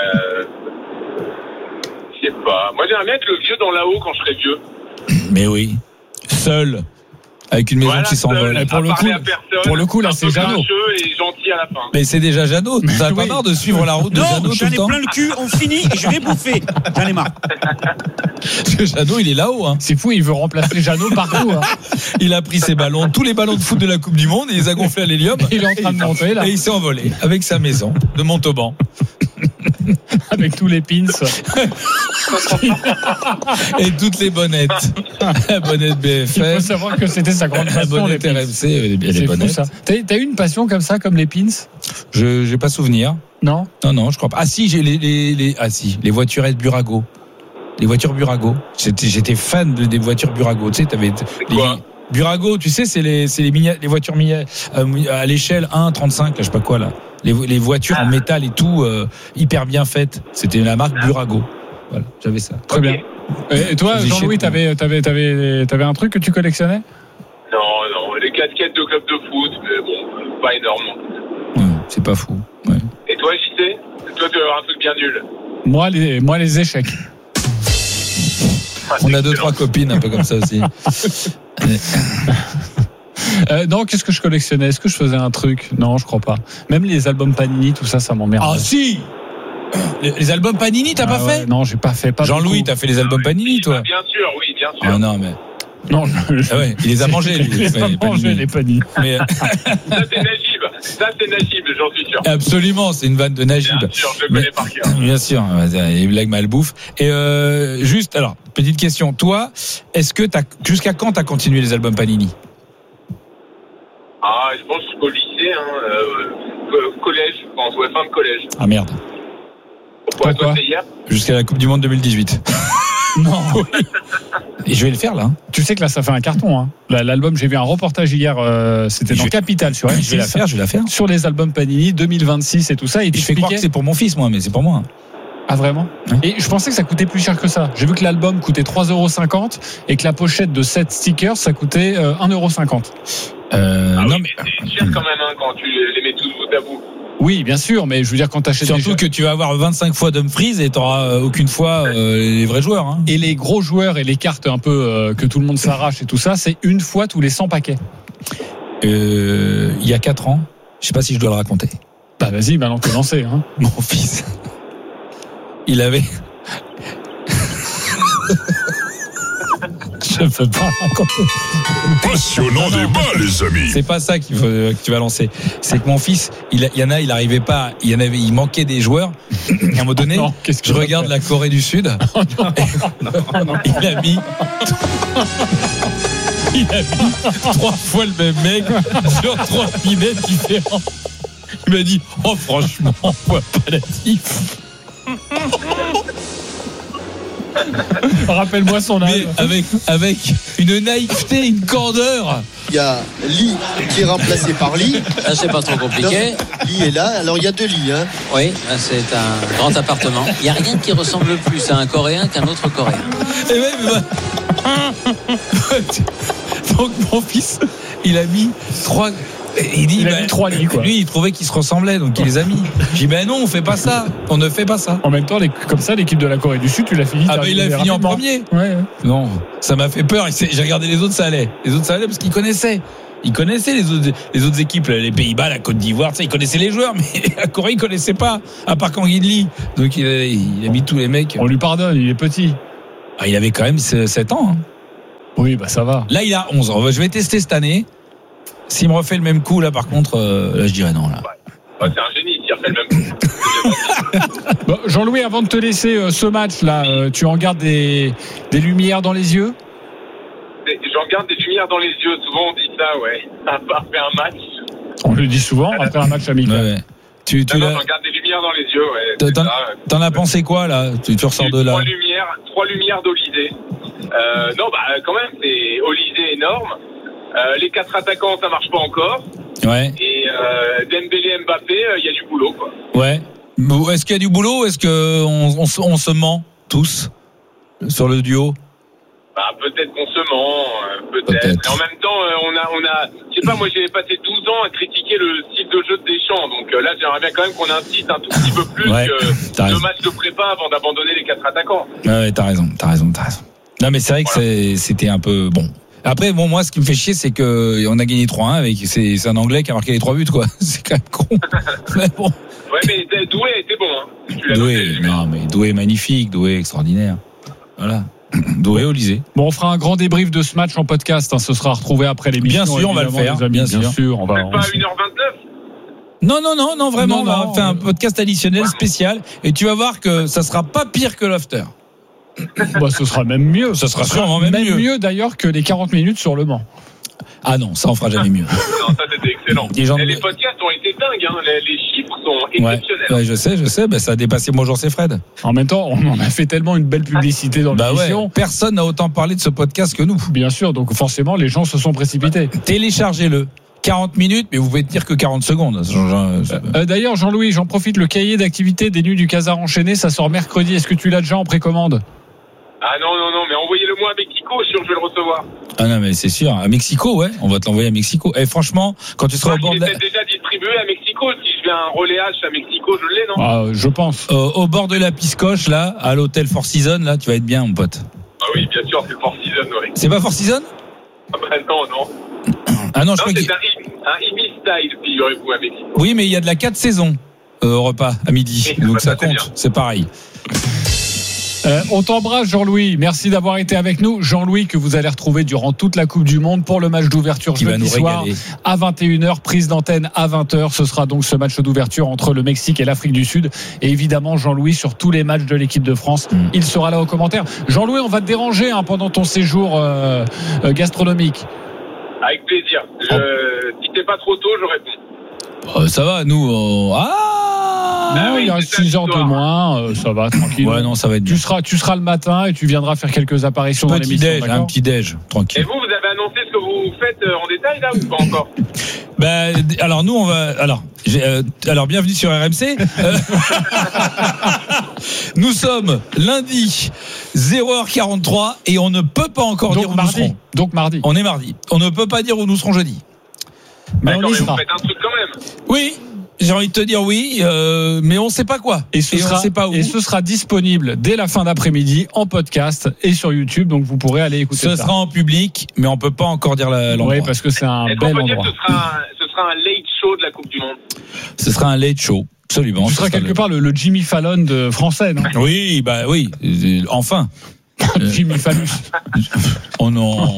sais pas. Moi, j'aimerais bien être le vieux dans là-haut quand je serai vieux. Mais oui. Seul. Avec une maison qui s'envole. Et pour le coup, là, c'est Jeannot. Et gentil à la fin. Mais c'est déjà Jeannot. T'as pas marre de suivre la route de Jeannot tout le temps? J'en ai plein le cul, on finit et je vais bouffer. J'en ai marre. Parce que Jeannot, il est là-haut. Hein. C'est fou, il veut remplacer Jeannot partout. Hein. Il a pris ses ballons, tous les ballons de foot de la Coupe du Monde, et il les a gonflés à l'hélium. Il est en train de monter, là. Et il s'est envolé avec sa maison de Montauban. Avec tous les pins. Et toutes les bonnettes. La bonnette BFM. Il faut savoir que c'était sa grande passion, la bonnette les pins. RMC, les C'est bonnettes. fou, ça. T'as eu une passion comme ça, comme les pins? Je n'ai pas souvenir. Non, je crois pas. Ah si, j'ai les voiturettes Burago. Les voitures Burago. J'étais fan des voitures Burago. Tu sais, t'avais Burago, tu sais, c'est les voitures à l'échelle 1,35, je sais pas quoi là. Les voitures en métal et tout, hyper bien faites. C'était la marque Burago. Voilà, j'avais ça. Très bien. Et toi, Jean-Louis, t'avais un truc que tu collectionnais? Non, les casquettes de club de foot, mais bon, pas énorme. C'est pas fou. Ouais. Et toi, JC? Toi, tu vas avoir un truc bien nul. Moi, les échecs. On a 2-3 copines un peu comme ça aussi. Non, qu'est-ce que je collectionnais? Est-ce que je faisais un truc? Non, je crois pas. Même les albums Panini, tout ça, ça m'emmerde. Ah si. Les albums Panini, t'as pas fait? Non, j'ai pas fait. Pas Jean-Louis, t'as fait les albums Panini, toi? Bien sûr, oui, bien sûr. Ah non, mais. Non, ah ouais, il les a mangés, lui. Il les a mangés, les Panini. Mais... Ça, c'est Najib, j'en suis sûr. Absolument, c'est une vanne de Najib. Bien sûr, je le connais par cœur. Bien sûr, les blagues malbouffe. Et juste, alors, petite question. Toi, est-ce que jusqu'à quand t'as continué les albums Panini? Je pense jusqu'au lycée, collège, je pense, ouais, fin de collège. Ah merde. Pourquoi toi, c'est hier? Jusqu'à la Coupe du Monde 2018. Non. Et je vais le faire là. Tu sais que là, ça fait un carton. Hein. L'album, j'ai vu un reportage hier, c'était dans Capital sur M6. Je vais la faire. Sur les albums Panini 2026 et tout ça. Et je fais croire que c'est pour mon fils, moi, mais c'est pour moi. Ah vraiment? Et je pensais que ça coûtait plus cher que ça. J'ai vu que l'album coûtait 3,50€ et que la pochette de 7 stickers, ça coûtait 1,50€. Non mais c'est cher quand même hein, quand tu les mets tous bout à bout. Oui, bien sûr, mais je veux dire quand t'achètes surtout que tu vas avoir 25 fois Dumfries et t'auras aucune fois les vrais joueurs. Hein. Et les gros joueurs et les cartes un peu que tout le monde s'arrache et tout ça, c'est une fois tous les 100 paquets. Il y a 4 ans, je sais pas si je dois le raconter. Bah vas-y, maintenant t'es lancé. Hein. Mon fils, il avait. Je peux pas raconter. Passionnant débat, les amis. C'est pas ça que tu vas lancer. C'est que mon fils, il arrivait pas. Il manquait des joueurs. Et à un moment donné, je regarde la Corée du Sud. Il a mis 3 fois le même mec sur 3 pimets différents. Il m'a dit, oh franchement, pas natif. Rappelle-moi son âge. Mais avec une naïveté, une candeur. Il y a Lee qui est remplacé par Lee. Là, c'est pas trop compliqué. Lee est là. Alors, il y a 2 Lee. Hein. Oui, là, c'est un grand appartement. Il n'y a rien qui ressemble plus à un Coréen qu'un autre Coréen. Et même, donc, mon fils, il a mis 3. Il a mis 3 lits, quoi. Lui, il trouvait qu'ils se ressemblaient, donc il les a mis. J'ai dit, ben non, on fait pas ça. On ne fait pas ça. En même temps, comme ça, l'équipe de la Corée du Sud, tu l'as fini. Ah, ben il a fini en premier. Ouais. Non, ça m'a fait peur. J'ai regardé les autres, ça allait. Les autres, ça allait parce qu'ils connaissaient. Ils connaissaient les autres équipes, les Pays-Bas, la Côte d'Ivoire, ils connaissaient les joueurs, mais la Corée, ils connaissaient pas, à part Kang In-lee. Donc il a mis tous les mecs. On lui pardonne, il est petit. Ah, il avait quand même 7 ans. Hein. Oui, bah ça va. Là, il a 11 ans. Je vais tester cette année. S'il me refait le même coup, là, par contre, là, je dirais non. Là. Ouais, c'est un génie, s'il refait le même coup. Bon, Jean-Louis, avant de te laisser ce match-là, tu en regardes des lumières dans les yeux? Je regarde des lumières dans les yeux. Souvent, on dit ça, ouais. Après un match. On le dit souvent, après un match amical. Ouais. Je regarde des lumières dans les yeux, ouais. T'en as pensé quoi, là? Tu ressors de là? 3 lumières d'Olysée. Non, bah, quand même, c'est Olysée énorme. Les 4 attaquants, ça marche pas encore. Ouais. Et Dembélé, Mbappé, il y a du boulot, quoi. Ouais. Est-ce qu'il y a du boulot ou est-ce qu'on se ment tous sur le duo? Bah, peut-être qu'on se ment, peut-être. Mais en même temps, on a, je sais pas, moi j'ai passé 12 ans à critiquer le style de jeu de Deschamps. Donc là, j'aimerais bien quand même qu'on insiste un tout petit peu plus que 2 matchs de prépa avant d'abandonner les 4 attaquants. Ouais, t'as raison. Non, mais c'est vrai que c'était un peu bon. Après, bon, moi, ce qui me fait chier, c'est que on a gagné 3-1 avec c'est un Anglais qui a marqué les 3 buts, quoi. C'est quand même con. Mais bon. Ouais, mais Doué était bon, hein. Doué magnifique, Doué extraordinaire. Voilà. Doué Olysée. Bon, on fera un grand débrief de ce match en podcast. Hein. Ce sera retrouvé après l'émission. Bien sûr, on va le faire. Bien sûr, on va. Pas à 1h29. Non, vraiment, on va faire un podcast additionnel spécial et tu vas voir que ça sera pas pire que l'after. Bah, ce sera même mieux. Ça sera sûrement même mieux d'ailleurs que les 40 minutes sur Le Mans. Ah non, ça on fera jamais mieux. Non, ça c'était excellent. Les podcasts ont été dingues, hein. Les chiffres sont exceptionnels. Ouais, je sais. Bah, ça a dépassé Bonjour c'est Fred. En même temps, on en a fait tellement une belle publicité dans l'émission. Ouais. Personne n'a autant parlé de ce podcast que nous. Bien sûr, donc forcément les gens se sont précipités. Téléchargez-le. 40 minutes, mais vous pouvez tenir que 40 secondes. D'ailleurs, Jean-Louis, j'en profite, le cahier d'activité des Nuits du Casar enchaîné, ça sort mercredi. Est-ce que tu l'as déjà en précommande? Ah non, mais envoyez-le moi à Mexico, sûr je vais le recevoir. Ah non, mais c'est sûr, à Mexico, ouais, on va te l'envoyer à Mexico. Et franchement, quand tu seras au bord de la... Il est déjà distribué à Mexico, si je viens un relayage à Mexico, je l'ai, non? Ah, je pense. Au bord de la Piscoche, là, à l'hôtel Four Seasons, là, tu vas être bien, mon pote. Ah oui, bien sûr, c'est Four Seasons, oui. C'est pas Four Seasons? Ah bah non. Ah non, c'est un Ibis style, figurez-vous, à Mexico. Oui, mais il y a de la 4 saisons au repas à midi, donc ça compte, c'est pareil. On t'embrasse, Jean-Louis. Merci d'avoir été avec nous. Jean-Louis, que vous allez retrouver durant toute la Coupe du Monde pour le match d'ouverture jeudi soir à 21h, prise d'antenne à 20h. Ce sera donc ce match d'ouverture entre le Mexique et l'Afrique du Sud. Et évidemment, Jean-Louis, sur tous les matchs de l'équipe de France, il sera là aux commentaires. Jean-Louis, on va te déranger pendant ton séjour gastronomique. Avec plaisir. Si t'es pas trop tôt, je réponds. Ça va, nous. Il reste 6 heures de moins, ça va, tranquille. Ouais, non, ça va être tu seras le matin et tu viendras faire quelques apparitions dans l'émission. Un petit déj, tranquille. Et vous avez annoncé ce que vous faites en détail là ou pas encore? Alors nous on va alors bienvenue sur RMC. Nous sommes lundi 0h43 et on ne peut pas encore dire où nous serons. Donc mardi. On est mardi. On ne peut pas dire où nous serons jeudi. Mais on y sera. Vous faites un truc quand même. Oui. J'ai envie de te dire oui, mais on ne sait pas quoi. Et ce sera disponible dès la fin d'après-midi en podcast et sur YouTube, donc vous pourrez aller écouter ça. Ce sera en public, mais on ne peut pas encore dire l'endroit. Oui, parce que c'est un bel endroit. Ce sera un late show de la Coupe du Monde. Ce sera un late show, absolument. Tu seras quelque part le Jimmy Fallon de français, non? Oui, oui, enfin. Jimmy Fallus. Oh non.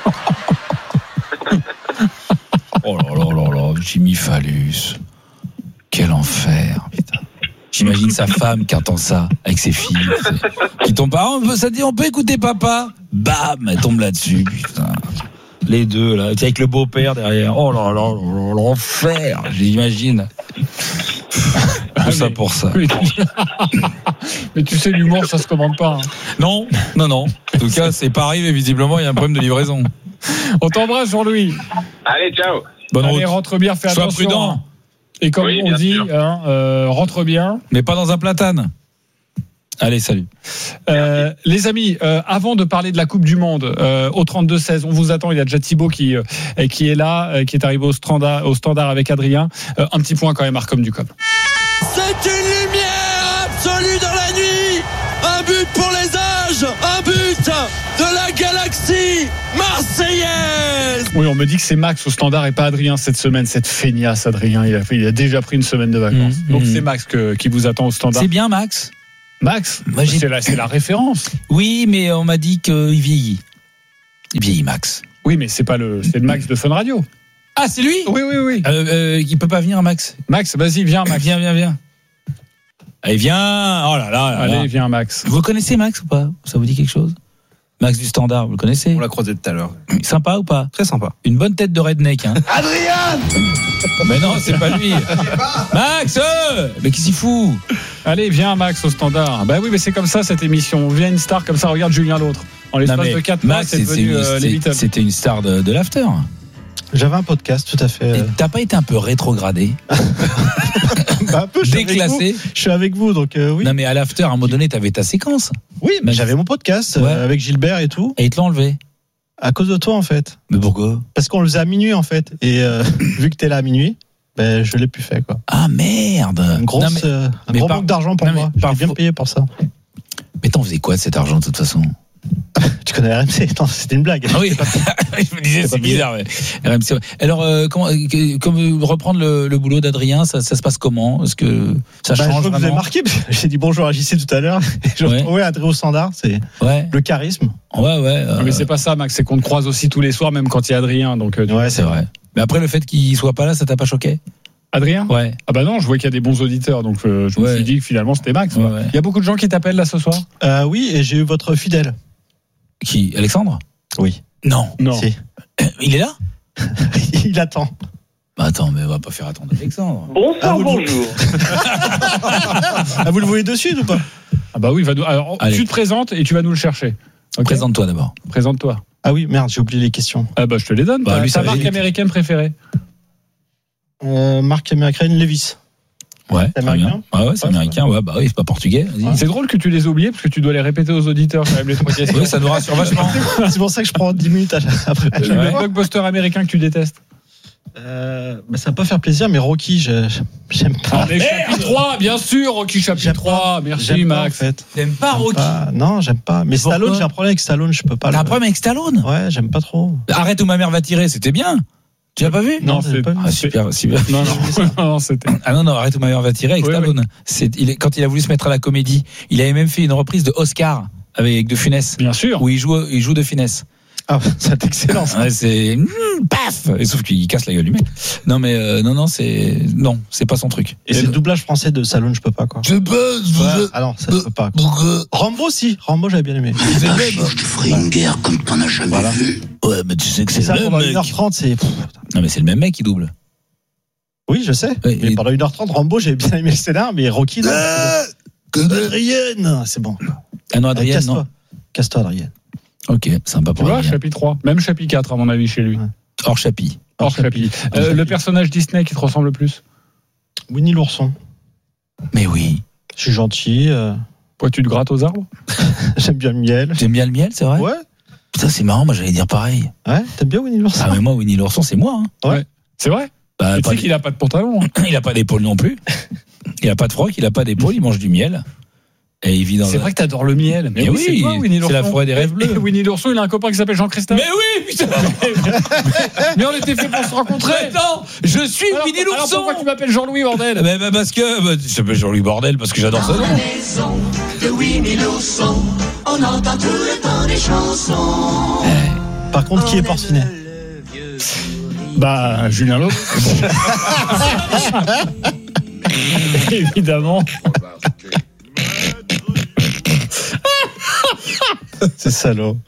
Oh là, Jimmy Fallus. Quel enfer, putain. J'imagine sa femme qui entend ça avec ses filles. Qui tombe pas. On peut écouter papa. Bam, elle tombe là-dessus, putain. Les deux, là, avec le beau-père derrière. Oh là là, l'enfer, j'imagine. Tout ça pour ça. Mais tu sais, l'humour, ça se commande pas. Hein. Non. En tout cas, c'est pas arrivé, visiblement, il y a un problème de livraison. On t'embrasse, Jean-Louis. Allez, ciao. Bonne route. Rentre bien, fais attention. Sois prudent. Et comme on dit, rentre bien. Mais pas dans un platane. Allez, salut. Les amis, avant de parler de la Coupe du Monde, au 32-16, on vous attend. Il y a déjà Thibaut qui est là, qui est arrivé au standard avec Adrien. Un petit point quand même, Arcom du COP. C'est une lumière absolue dans la nuit. Un but pour les âges, un but de la galaxie marseillaise. Oui, on me dit que c'est Max au standard et pas Adrien cette semaine, cette feignasse Adrien. Il a déjà pris une semaine de vacances. Donc c'est Max qui vous attend au standard. C'est bien Max. C'est la référence. Oui, mais on m'a dit qu'il vieillit. Il vieillit Max. Oui, mais c'est le Max de Fun Radio. Ah, c'est lui? Oui. Il peut pas venir, Max? Max, vas-y, viens, Max. Viens. Allez, viens. Oh là là. Allez, viens, Max. Vous connaissez Max ou pas? Ça vous dit quelque chose? Max du Standard, vous le connaissez? On l'a croisé tout à l'heure. Sympa ou pas? Très sympa. Une bonne tête de redneck, hein. Adrien! Mais non, c'est pas lui. Max, mais qui s'y fout? Allez, viens, Max, au standard. Bah oui, mais c'est comme ça cette émission. On vient une star comme ça, regarde Julien l'autre. En l'espace de 4 mois, c'est devenu l'évitable. C'était une star de l'after. J'avais un podcast, tout à fait. Et t'as pas été un peu rétrogradé? Un peu, déclassé? Je suis avec vous, donc oui. Non, mais à l'after, à un moment donné, t'avais ta séquence. Oui, mais j'avais mon podcast avec Gilbert et tout. Et ils te l'ont enlevé? À cause de toi, en fait. Mais pourquoi? Parce qu'on le faisait à minuit, en fait. Et vu que t'es là à minuit, je l'ai plus fait, quoi. Ah merde! Un gros manque d'argent pour moi. J'ai bien payé pour ça. Mais t'en faisais quoi de cet argent, de toute façon? Tu connais RMC? Non, c'était une blague. Ah oui, je me disais, c'est bizarre. Mais... RMC. Alors, comment reprendre le boulot d'Adrien, ça se passe comment? Est-ce que ça change? Je vous ai marqué, parce que j'ai dit bonjour à JC tout à l'heure. Et je retrouvais Adrien au standard, c'est le charisme. Ouais. Mais c'est pas ça, Max, c'est qu'on te croise aussi tous les soirs, même quand il y a Adrien. Donc, ouais, c'est vrai. Mais après, le fait qu'il soit pas là, ça t'a pas choqué? Adrien? Ouais. Ah bah non, je vois qu'il y a des bons auditeurs, donc je me suis dit que finalement c'était Max. Ouais. Il y a beaucoup de gens qui t'appellent là ce soir? Oui, et j'ai eu votre fidèle. Qui? Alexandre? Oui. Non. Si. Il est là? Il attend. Bah attends, mais on va pas faire attendre Alexandre. Bonsoir, bonjour. Vous le voyez dessus ou pas? Ah bah oui, alors tu te présentes et tu vas nous le chercher. Okay. Présente-toi d'abord. Présente-toi. Ah oui, merde, j'ai oublié les questions. Ah bah je te les donne. Ta marque américaine préférée? Marque américaine, Levi's. Ouais, c'est américain. Ouais, c'est américain. Ouais, bah oui, c'est pas portugais. C'est drôle que tu les aies oubliés parce que tu dois les répéter aux auditeurs quand même les 3 questions. Oui, ça nous rassure vachement. C'est pour ça que je prends 10 minutes après. Le blockbuster américain que tu détestes? Ça va pas faire plaisir, mais Rocky, j'aime pas. Mais chapitre 3, bien sûr, Rocky chapitre 3. Merci Max. T'aimes pas Rocky? Non, j'aime pas. Mais Stallone, j'ai un problème avec Stallone, je peux pas. T'as un problème avec Stallone? Ouais, j'aime pas trop. Arrête où ma mère va tirer, c'était bien. Tu l'as pas vu? Non, c'est pas vu. Ah, super. Non, c'était. Ah non, arrête où ma mère va tirer avec Stallone. Quand il a voulu se mettre à la comédie, il avait même fait une reprise de Oscar avec De Funès. Bien sûr. Où il joue De Funès. Ah, c'est excellent. Ça. Ouais, c'est paf. Et sauf qu'il casse la gueule du mec. Non mais non, c'est pas son truc. Et c'est le doublage français de Stallone, je peux pas quoi. Je peux. Ah non, ça je peux pas. Rambo si, Rambo j'avais bien aimé. Je te ferai une guerre comme t'en as jamais vu. Ouais, mais tu sais que c'est ça le même pendant mec. 1h30, c'est. Non mais c'est le même mec qui double. Oui, je sais. Mais pendant 1h30, Rambo, j'avais bien aimé le scénar, mais Rocky, non. Adrienne, c'est bon. Ah non, Adrienne, non. Casse-toi, Adrienne. Ok, sympa pour Adrienne. Chapitre 3, même chapitre 4, à mon avis, chez lui. Hors chapitre. Le personnage Disney qui te ressemble le plus? Winnie l'ourson. Mais oui. Je suis gentil. Toi, tu te grattes aux arbres? J'aime bien le miel. J'aime bien le miel, c'est vrai? Ouais. Putain, c'est marrant, moi j'allais dire pareil. Ouais, t'aimes bien Winnie l'ourson? Ah, mais moi, Winnie l'ourson, c'est moi. Hein. Ouais. C'est vrai? Bah, tu sais qu'il a pas de pantalon. Hein. Il a pas d'épaule non plus. Il a pas de froc, il a pas d'épaule, il mange du miel. Et il vit dans c'est vrai que t'adores le miel. Mais oui, c'est quoi, Winnie l'ourson? C'est la forêt des rêves bleus. Et Winnie l'ourson, il a un copain qui s'appelle Jean-Christophe. Mais oui, putain. Mais on était fait pour se rencontrer. Attends, je suis Winnie l'ourson. Alors pourquoi tu m'appelles Jean-Louis, bordel? Parce que je t'appelle Jean-Louis Bordel parce que j'adore ce nom. Maison de Winnie l'ourson, on entend tout le temps des chansons. Par contre, qui est Porcinet? Bah, Julien Lautre. Évidemment. C'est salaud.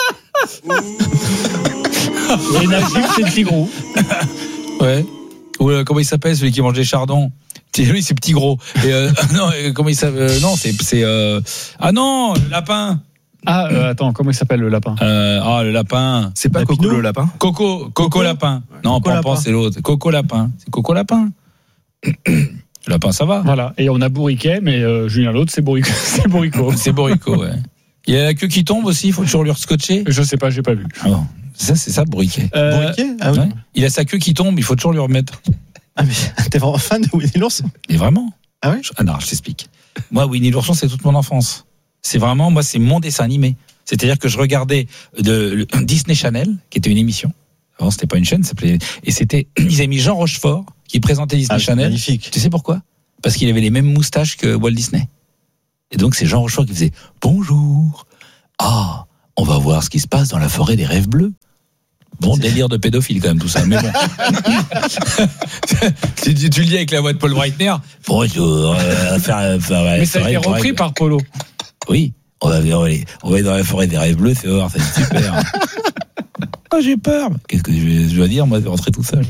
Et Najib, c'est Petit Gros. Ouais. Ou comment il s'appelle, celui qui mange des chardons? Lui, c'est Petit Gros. Et non, comment il s'appelle? Non, c'est ah non, le lapin. Ah, attends, comment il s'appelle le lapin? Le lapin. C'est pas Coco le lapin? Coco lapin. Non, Pampan, c'est l'autre. Coco lapin. C'est Coco lapin. Lapin, ça va. Voilà. Et on a Bourriquet, mais Julien Lautre, c'est Bourrico. C'est Bourrico. C'est Bourrico, ouais. Il y a la queue qui tombe aussi, il faut toujours lui rescotcher. Je sais pas, j'ai pas vu. Oh, c'est ça, Bourriquet. Bourriquet? Ah oui. Ouais. Il a sa queue qui tombe, il faut toujours lui remettre. Ah, mais t'es vraiment fan de Winnie l'ourson? Et vraiment? Ah oui? Ah non, je t'explique. Moi, Winnie l'ourson, c'est toute mon enfance. C'est vraiment, moi, c'est mon dessin animé. C'est-à-dire que je regardais de Disney Channel, qui était une émission. Avant, c'était pas une chaîne, ça s'appelait. Et c'était, ils avaient mis Jean Rochefort, qui présentait Disney Channel. Magnifique. Tu sais pourquoi? Parce qu'il avait les mêmes moustaches que Walt Disney. Et donc, c'est Jean Rochefort qui faisait bonjour. Ah, on va voir ce qui se passe dans la forêt des rêves bleus. Bon délire de pédophile quand même tout ça, mais bon. tu le dis avec la voix de Paul Breitner. Bonjour. Mais ça a été repris par Polo. Oui, on va aller dans la forêt des rêves bleus, c'est voir, c'est super. Oh, j'ai peur. Qu'est-ce que je dois dire, moi, de rentrer tout seul.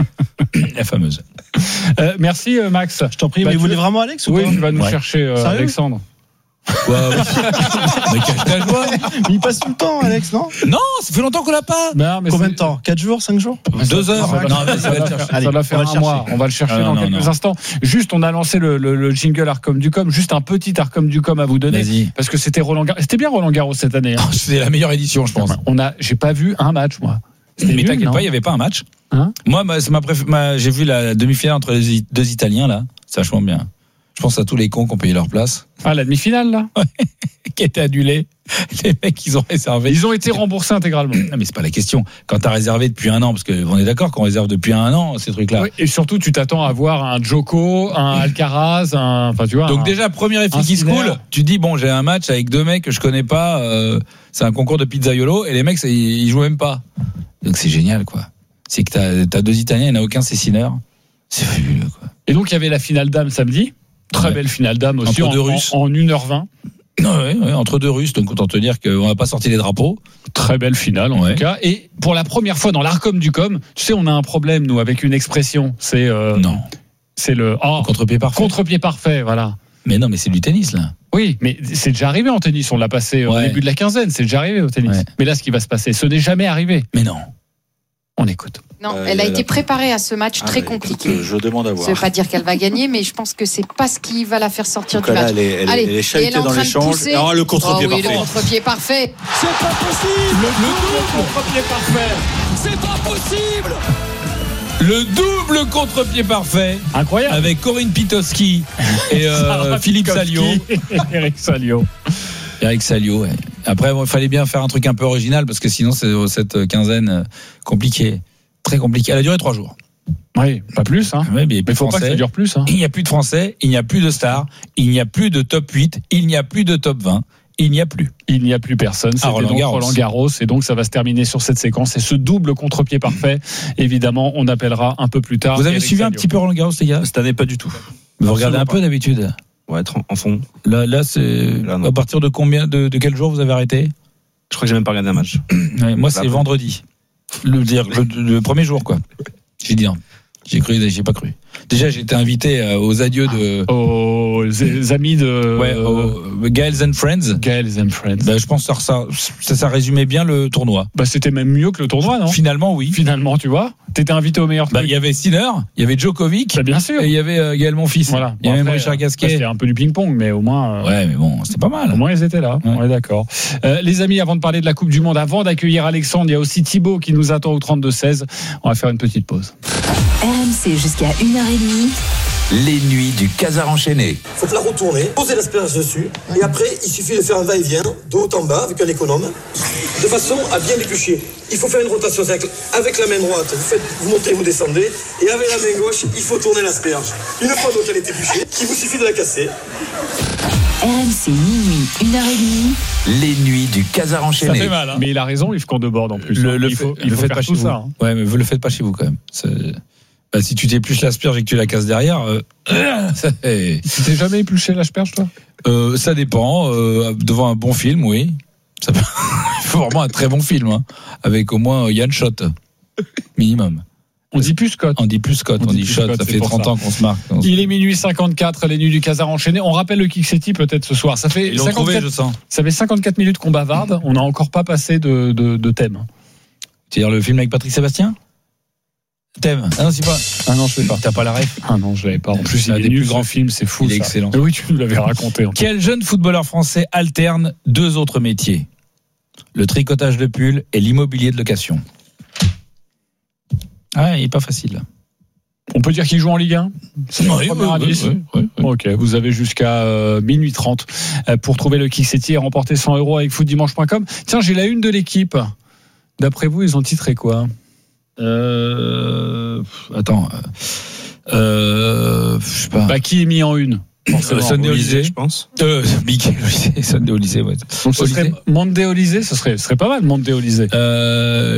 La fameuse. Merci Max. Je t'en prie, mais vous voulez vraiment Alex ou oui, pas? Tu vas nous chercher Alexandre. Quoi? Mais cache ta joie. Il passe tout le temps, Alex, non? Non, ça fait longtemps qu'on l'a pas. Mais combien de temps? 4 jours, 5 jours? 2 heures. Ça va faire un mois. On va le chercher dans quelques instants. Juste, on a lancé le jingle Arcom du Com. Juste un petit Arcom du Com à vous donner. Vas-y. Parce que c'était Roland Garros. C'était bien Roland Garros cette année. Hein. C'était la meilleure édition, je pense. J'ai pas vu un match, moi. Mais t'inquiète pas, il n'y avait pas un match. Hein? Moi, j'ai vu la demi-finale entre les deux Italiens, là. C'est vachement bien. Je pense à tous les cons qui ont payé leur place. Ah, la demi-finale, là? Ouais. Qui a été annulée. Les mecs, ils ont réservé. Ils ont été remboursés intégralement. Non, mais c'est pas la question. Quand t'as réservé depuis 1 an, parce qu'on est d'accord qu'on réserve depuis 1 an, ces trucs-là. Oui, et surtout, tu t'attends à voir un Djoko, un Alcaraz, enfin, tu vois. Donc, déjà, premier effet qui se coule, tu dis, bon, j'ai un match avec 2 mecs que je connais pas, c'est un concours de pizzaiolo, et les mecs, ils jouent même pas. Donc, c'est génial, quoi. C'est que t'as 2 Italiens, il n'y en a aucun Cessineur. C'est fabuleux, quoi. Et donc, il y avait la finale dame samedi. Très belle finale dame aussi, entre 2 Russes. En 1h20. Ouais, entre 2 Russes, donc autant te dire qu'on n'a pas sorti les drapeaux. Très belle finale en tout cas. Et pour la première fois dans l'Arcom du Com, tu sais, on a un problème, nous, avec une expression. C'est non. C'est le contre-pied parfait. Contre-pied parfait, voilà. Mais non, mais c'est du tennis, là. Oui, mais c'est déjà arrivé en tennis. On l'a passé au début de la quinzaine. C'est déjà arrivé au tennis. Ouais. Mais là, ce qui va se passer, ce n'est jamais arrivé. Mais non. On écoute. Non, elle a été préparée à ce match très compliqué. Je demande à voir. Ça ne veut pas dire qu'elle va gagner, mais je pense que c'est pas ce qui va la faire sortir du match. Elle est chahutée dans l'échange. Ah, le contre-pied parfait. Le contre-pied parfait. C'est pas possible. Le contre-pied parfait. C'est pas possible. Le double contre-pied parfait. Incroyable. Avec Corinne Pitowski et Philippe Salio. Eric Salio, ouais. Après, il fallait bien faire un truc un peu original parce que sinon, c'est cette quinzaine compliquée. Très compliquée. Elle a duré 3 jours. Oui, pas plus. Hein. Ouais, mais il faut pas que ça dure plus. Hein. Il n'y a plus de Français, il n'y a plus de stars, il n'y a plus de top 8, il n'y a plus de top 20. Il n'y a plus. Il n'y a plus personne. C'était Roland Garros. Et donc, ça va se terminer sur cette séquence. Et ce double contre-pied parfait, évidemment, on appellera un peu plus tard. Vous avez suivi un petit peu Roland Garros, les gars? Cette année, pas du tout. Vous regardez un peu d'habitude? Ouais, en fond. Là, c'est à partir de combien, de quel jour vous avez arrêté? Je crois que j'ai même pas regardé un match. Ouais, moi, c'est vendredi. Le premier jour, quoi. J'ai dit, J'ai pas cru. Déjà, j'étais invité aux adieux aux amis de. Ouais, aux Gales and Friends. Gales and Friends. Je pense que ça résumait bien le tournoi. C'était même mieux que le tournoi, non? Finalement, oui. Finalement, tu vois. T'étais invité au meilleur truc. Il y avait Sinner, il y avait Djokovic. Bien sûr. Et il y avait Gaël Monfils. Voilà. Il y a même Richard Gasquet. C'était un peu du ping-pong, mais au moins. Ouais, mais bon, c'était pas mal. Au moins, ils étaient là. Ouais. On est d'accord. Les amis, avant de parler de la Coupe du Monde, avant d'accueillir Alexandre, il y a aussi Thibaut qui nous attend au 32-16. On va faire une petite pause. RMC jusqu'à 1h30. Les nuits du Casar enchaîné. Faut la retourner, poser l'asperge dessus, et après, il suffit de faire un va-et-vient, de haut en bas, avec un économe, de façon à bien l'éplucher. Il faut faire une rotation avec la main droite, vous montez, vous descendez, et avec la main gauche, il faut tourner l'asperge. Une fois donc elle est épluchée, il vous suffit de la casser. RMC minuit, 1h30. Les nuits du Casar enchaîné. Ça fait mal, hein. Mais il a raison, Yves Condebord en plus. Il faut faire pas chez vous. Ça, hein. Ouais, mais vous le faites pas chez vous quand même. Si tu t'épluches l'asperge et que tu la casses derrière, tu t'es jamais épluché l'asperge, toi? Ça dépend. Devant un bon film, oui. Il faut vraiment un très bon film, hein, avec au moins Yann Schott, minimum. On dit plus Scott. On dit Schott. Ça fait 30 ans qu'on se marque. Il est minuit 54, les nuits du Casar enchaîné. On rappelle le Kick-City peut-être ce soir. Ça fait 54 minutes qu'on bavarde. On n'a encore pas passé de thème. C'est-à-dire le film avec Patrick Sébastien? Thème. Ah non, c'est pas. Ah non, je sais pas. T'as pas la ref? Ah non, je l'avais pas. En plus, il est des plus grands films, c'est fou. Il est excellent. Oui, tu nous l'avais raconté. Quel jeune footballeur français alterne 2 autres métiers? Le tricotage de pulls et l'immobilier de location. Ah, il est pas facile. On peut dire qu'il joue en Ligue 1. C'est le premier indice. Oui. Ok, vous avez jusqu'à minuit 30 pour trouver le Kick-City et remporter 100 € avec footdimanche.com. Tiens, j'ai la une de l'équipe. D'après vous, ils ont titré quoi? Attends. Je sais pas. Qui est mis en une? Sunday Olysée, je pense. Mickey Olysée, Sunday Olysée, ouais. Donc ce serait Monday Olysée, ce serait pas mal, Monday Olysée.